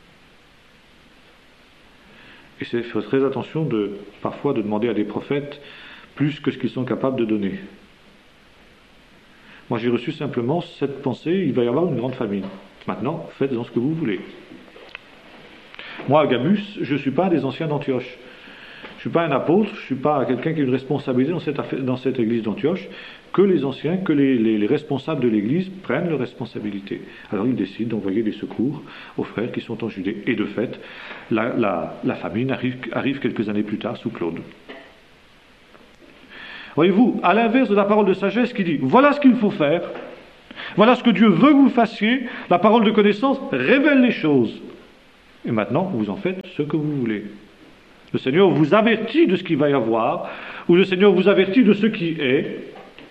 Et c'est faire très attention de, parfois, de demander à des prophètes plus que ce qu'ils sont capables de donner. Moi, j'ai reçu simplement cette pensée, il va y avoir une grande famine. Maintenant, faites-en ce que vous voulez. Moi, Agabus, je ne suis pas un des anciens d'Antioche. Je ne suis pas un apôtre, je ne suis pas quelqu'un qui a une responsabilité dans cette, affaire, dans cette église d'Antioche. Que les anciens, que les, les, les responsables de l'église prennent leurs responsabilités. Alors ils décident d'envoyer des secours aux frères qui sont en Judée. Et de fait, la, la, la famine arrive, arrive quelques années plus tard sous Claude. Voyez-vous, à l'inverse de la parole de sagesse qui dit, voilà ce qu'il faut faire, Voilà ce que Dieu veut que vous fassiez. La parole de connaissance révèle les choses. Et maintenant, vous en faites ce que vous voulez. Le Seigneur vous avertit de ce qu'il va y avoir, ou le Seigneur vous avertit de ce qui est.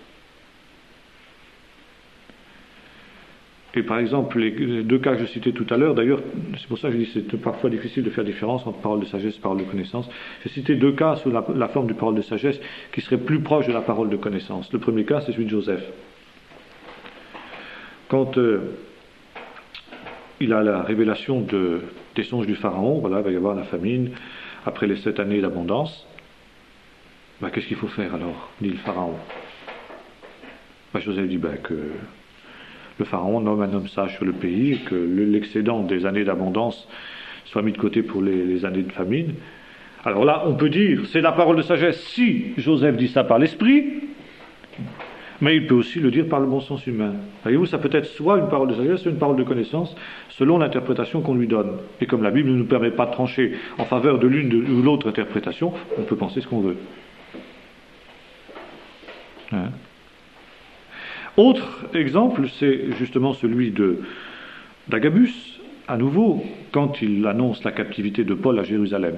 Et par exemple, les deux cas que je citais tout à l'heure, d'ailleurs, c'est pour ça que je dis que c'est parfois difficile de faire différence entre parole de sagesse et parole de connaissance. J'ai cité deux cas sous la, la forme de parole de sagesse qui seraient plus proches de la parole de connaissance. Le premier cas, c'est celui de Joseph. Quand euh, il a la révélation de, des songes du Pharaon, voilà, il va y avoir la famine, après les sept années d'abondance, ben, qu'est-ce qu'il faut faire alors, dit le Pharaon. Ben, Joseph dit ben, que le Pharaon nomme un homme sage sur le pays et que l'excédent des années d'abondance soit mis de côté pour les, les années de famine. Alors là, on peut dire, c'est la parole de sagesse si Joseph dit ça par l'esprit, mais il peut aussi le dire par le bon sens humain. Voyez-vous, ça peut être soit une parole de sagesse, soit une parole de connaissance, selon l'interprétation qu'on lui donne. Et comme la Bible ne nous permet pas de trancher en faveur de l'une ou l'autre interprétation, on peut penser ce qu'on veut. Hein? Autre exemple, c'est justement celui de d'Agabus, à nouveau, quand il annonce la captivité de Paul à Jérusalem.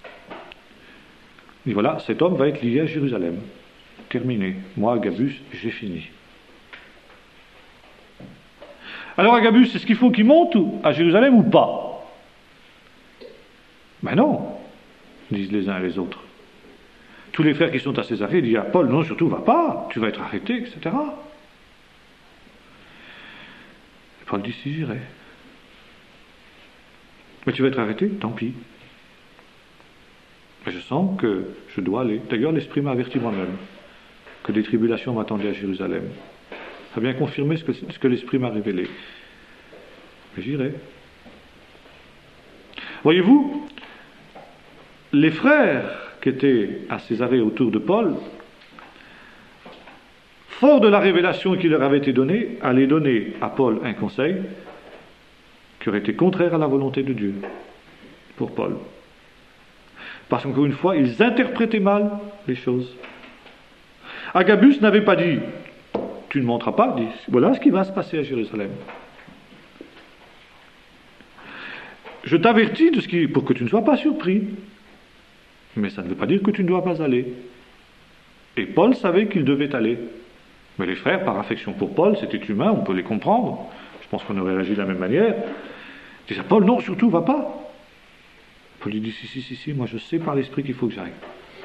Et voilà, cet homme va être lié à Jérusalem. Terminé. Moi, Agabus, j'ai fini. Alors Agabus, est-ce qu'il faut qu'il monte à Jérusalem ou pas? Ben non, disent les uns et les autres. Tous les frères qui sont à Césarée disent à Paul, non, surtout, va pas, tu vas être arrêté, et cetera. Paul dit, si j'irai. Mais tu vas être arrêté, tant pis. Mais je sens que je dois aller. D'ailleurs, l'Esprit m'a averti moi-même que des tribulations m'attendaient à Jérusalem. Ça vient confirmer ce que, ce que l'Esprit m'a révélé. Mais j'irai. Voyez-vous, les frères qui étaient à Césarée autour de Paul, fort de la révélation qui leur avait été donnée, allaient donner à Paul un conseil qui aurait été contraire à la volonté de Dieu pour Paul. Parce qu'encore une fois, ils interprétaient mal les choses. Agabus n'avait pas dit « tu ne monteras pas », dit « voilà ce qui va se passer à Jérusalem ». Je t'avertis de ce qui, pour que tu ne sois pas surpris. Mais ça ne veut pas dire que tu ne dois pas aller. Et Paul savait qu'il devait aller. Mais les frères, par affection pour Paul, c'était humain, on peut les comprendre. Je pense qu'on aurait réagi de la même manière. Ils disaient, Paul, non, surtout, va pas. Paul lui dit, si, si, si, si, moi je sais par l'Esprit qu'il faut que j'aille.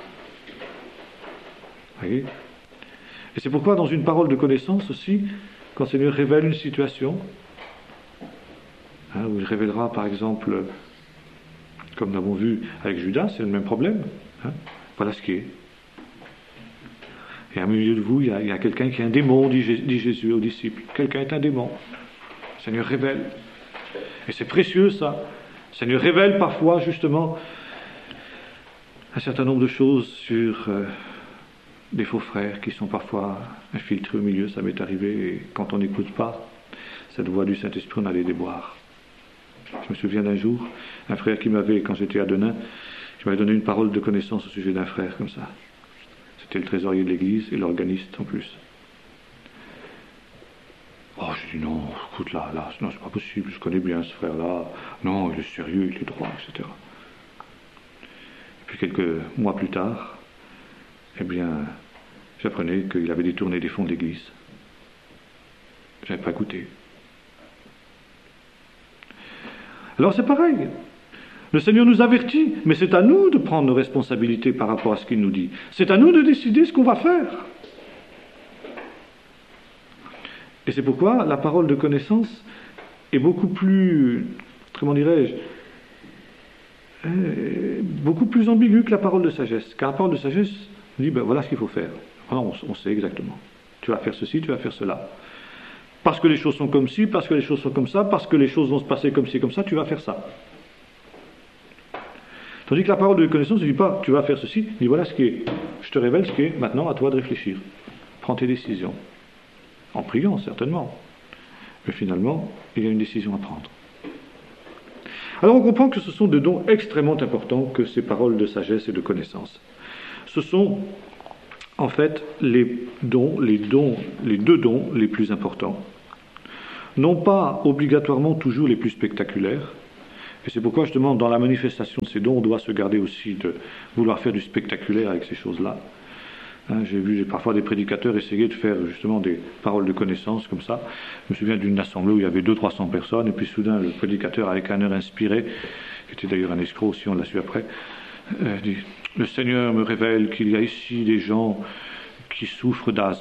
Vous voyez ? Et c'est pourquoi, dans une parole de connaissance aussi, quand le Seigneur révèle une situation, hein, où il révélera, par exemple, comme nous l'avons vu avec Judas, c'est le même problème. Hein, voilà ce qui est. Et au milieu de vous, il y a, il y a quelqu'un qui est un démon, dit, dit Jésus aux disciples. Quelqu'un est un démon. Le Seigneur révèle. Et c'est précieux, ça. Le Seigneur révèle parfois, justement, un certain nombre de choses sur euh, des faux frères qui sont parfois infiltrés au milieu. Ça m'est arrivé, et quand on n'écoute pas cette voix du Saint-Esprit, on a les déboires. Je me souviens d'un jour, un frère qui m'avait, quand j'étais à Denain, qui m'avait donné une parole de connaissance au sujet d'un frère, comme ça. C'était le trésorier de l'église et l'organiste en plus. Oh, j'ai dit non, écoute là, là, non, c'est pas possible, je connais bien ce frère-là. Non, il est sérieux, il est droit, et cetera. Et puis quelques mois plus tard, eh bien, j'apprenais qu'il avait détourné des fonds de l'église. J'avais pas goûté. Alors c'est pareil. Le Seigneur nous avertit, mais c'est à nous de prendre nos responsabilités par rapport à ce qu'il nous dit. C'est à nous de décider ce qu'on va faire. Et c'est pourquoi la parole de connaissance est beaucoup plus, comment dirais-je, beaucoup plus ambiguë que la parole de sagesse. Car la parole de sagesse dit, ben voilà ce qu'il faut faire. Alors on, on sait exactement. Tu vas faire ceci, tu vas faire cela. Parce que les choses sont comme ci, parce que les choses sont comme ça, parce que les choses vont se passer comme ci, comme ça, tu vas faire ça. Tandis que la parole de connaissance ne dit pas, tu vas faire ceci, il dit, voilà ce qui est. Je te révèle ce qui est, maintenant à toi de réfléchir. Prends tes décisions. En priant, certainement. Mais finalement, il y a une décision à prendre. Alors on comprend que ce sont des dons extrêmement importants que ces paroles de sagesse et de connaissance. Ce sont, en fait, les dons, les dons, les deux dons les plus importants. non pas obligatoirement toujours les plus spectaculaires, et c'est pourquoi justement dans la manifestation de ces dons, on doit se garder aussi de vouloir faire du spectaculaire avec ces choses-là. Hein, j'ai vu j'ai parfois des prédicateurs essayer de faire justement des paroles de connaissance comme ça. Je me souviens d'une assemblée où il y avait deux cents trois cents personnes, et puis soudain le prédicateur avec un air inspiré, qui était d'ailleurs un escroc aussi, on l'a su après, euh, dit « Le Seigneur me révèle qu'il y a ici des gens qui souffrent d'asthme. »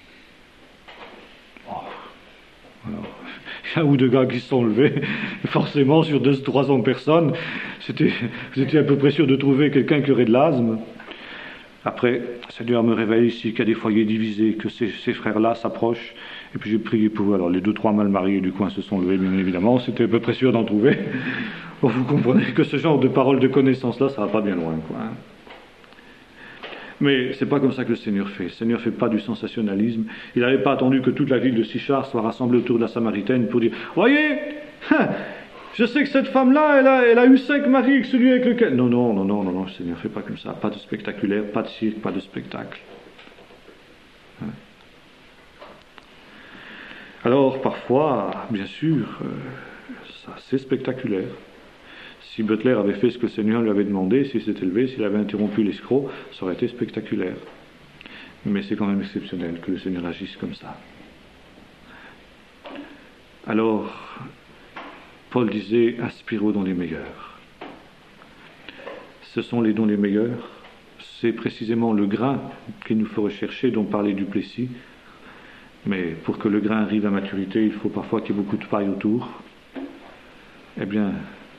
Oh. Alors, il y a un ou deux gars qui se sont levés, forcément sur deux cents trois cents personnes, c'était, vous étiez à peu près sûr de trouver quelqu'un qui aurait de l'asthme. Après, le Seigneur me révèle ici qu'il y a des foyers divisés, que ces, ces frères-là s'approchent, et puis j'ai prié pour eux. Alors les deux, trois mal mariés du coin se sont levés, bien évidemment, c'était à peu près sûr d'en trouver. Bon, vous comprenez que ce genre de paroles de connaissance-là, ça va pas bien loin, quoi. Hein. Mais c'est pas comme ça que le Seigneur fait. Le Seigneur fait pas du sensationnalisme. Il n'avait pas attendu que toute la ville de Sichar soit rassemblée autour de la Samaritaine pour dire « Voyez, je sais que cette femme-là, elle a, elle a eu cinq maris, que celui avec lequel... » Non, non, non, non, non, non, le Seigneur ne fait pas comme ça. Pas de spectaculaire, pas de cirque, pas de spectacle. Hein. Alors, parfois, bien sûr, euh, ça, c'est spectaculaire. Si Butler avait fait ce que le Seigneur lui avait demandé, s'il s'était élevé, s'il avait interrompu l'escroc, ça aurait été spectaculaire. Mais c'est quand même exceptionnel que le Seigneur agisse comme ça. Alors, Paul disait, aspirez aux dons les meilleurs. Ce sont les dons les meilleurs. C'est précisément le grain qu'il nous faut rechercher, dont parlait Duplessis. Mais pour que le grain arrive à maturité, il faut parfois qu'il y ait beaucoup de paille autour. Eh bien,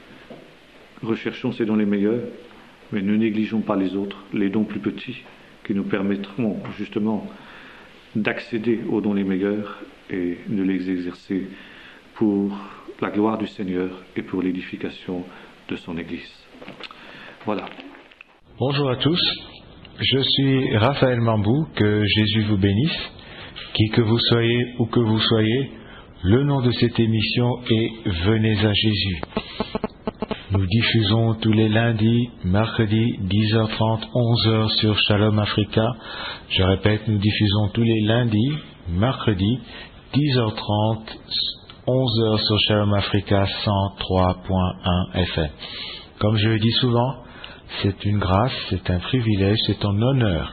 recherchons ces dons les meilleurs, mais ne négligeons pas les autres, les dons plus petits, qui nous permettront justement d'accéder aux dons les meilleurs et de les exercer pour la gloire du Seigneur et pour l'édification de son Église. Voilà. Bonjour à tous, je suis Raphaël Mambou, que Jésus vous bénisse, qui que vous soyez ou que vous soyez, le nom de cette émission est Venez à Jésus. Nous diffusons tous les lundis, mercredis, dix heures trente, onze heures sur Shalom Africa. Je répète, nous diffusons tous les lundis, mercredis, dix heures trente, onze heures sur Shalom Africa cent trois point un F M. Comme je le dis souvent, c'est une grâce, c'est un privilège, c'est un honneur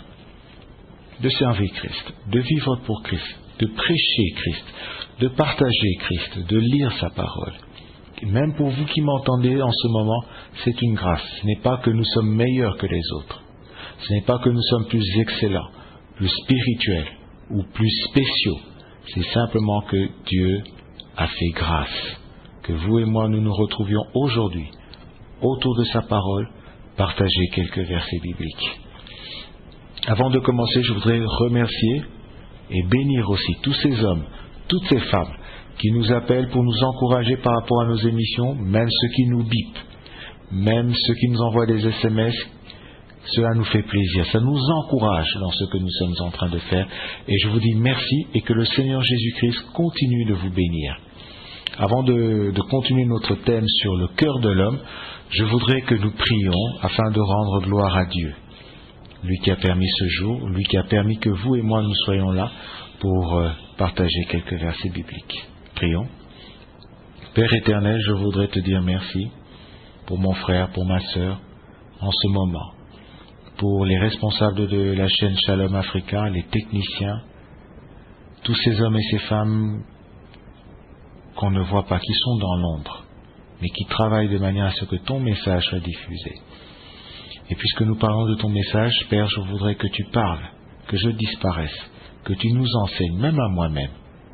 de servir Christ, de vivre pour Christ, de prêcher Christ, de partager Christ, de lire sa parole. Même pour vous qui m'entendez en ce moment, c'est une grâce. Ce n'est pas que nous sommes meilleurs que les autres. Ce n'est pas que nous sommes plus excellents, plus spirituels ou plus spéciaux. C'est simplement que Dieu a fait grâce. Que vous et moi, nous nous retrouvions aujourd'hui autour de sa parole, partager quelques versets bibliques. Avant de commencer, je voudrais remercier et bénir aussi tous ces hommes, toutes ces femmes qui nous appellent pour nous encourager par rapport à nos émissions, même ceux qui nous bipent, même ceux qui nous envoient des S M S, cela nous fait plaisir, ça nous encourage dans ce que nous sommes en train de faire, et je vous dis merci et que le Seigneur Jésus-Christ continue de vous bénir. Avant de, de continuer notre thème sur le cœur de l'homme, je voudrais que nous prions afin de rendre gloire à Dieu, lui qui a permis ce jour, lui qui a permis que vous et moi nous soyons là pour euh, partager quelques versets bibliques. Prions. Père éternel, je voudrais te dire merci pour mon frère, pour ma sœur, en ce moment, pour les responsables de la chaîne Shalom Africa, les techniciens, tous ces hommes et ces femmes qu'on ne voit pas, qui sont dans l'ombre, mais qui travaillent de manière à ce que ton message soit diffusé. Et puisque nous parlons de ton message, Père, je voudrais que tu parles, que je disparaisse, que tu nous enseignes, même à moi-même,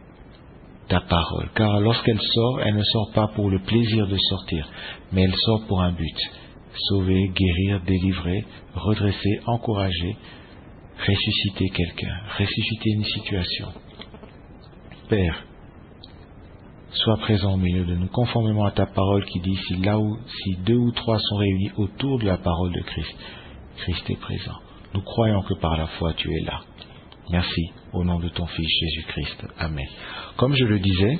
ta parole, car lorsqu'elle sort, elle ne sort pas pour le plaisir de sortir, mais elle sort pour un but: sauver, guérir, délivrer, redresser, encourager, ressusciter quelqu'un, ressusciter une situation. Père, sois présent au milieu de nous, conformément à ta parole qui dit, si là où, si deux ou trois sont réunis autour de la parole de Christ, Christ est présent. Nous croyons que par la foi tu es là. Merci, au nom de ton Fils Jésus-Christ. Amen. Comme je le disais,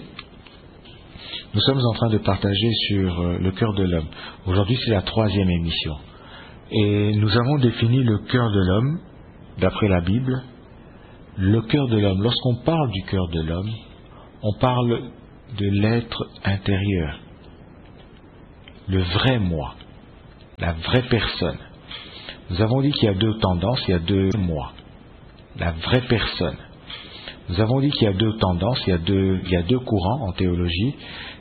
nous sommes en train de partager sur le cœur de l'homme. Aujourd'hui, c'est la troisième émission. Et nous avons défini le cœur de l'homme, d'après la Bible. Le cœur de l'homme, lorsqu'on parle du cœur de l'homme, on parle de l'être intérieur, le vrai moi, la vraie personne. Nous avons dit qu'il y a deux tendances, il y a deux moi, la vraie personne. Nous avons dit qu'il y a deux tendances, il y a deux, il y a deux courants en théologie.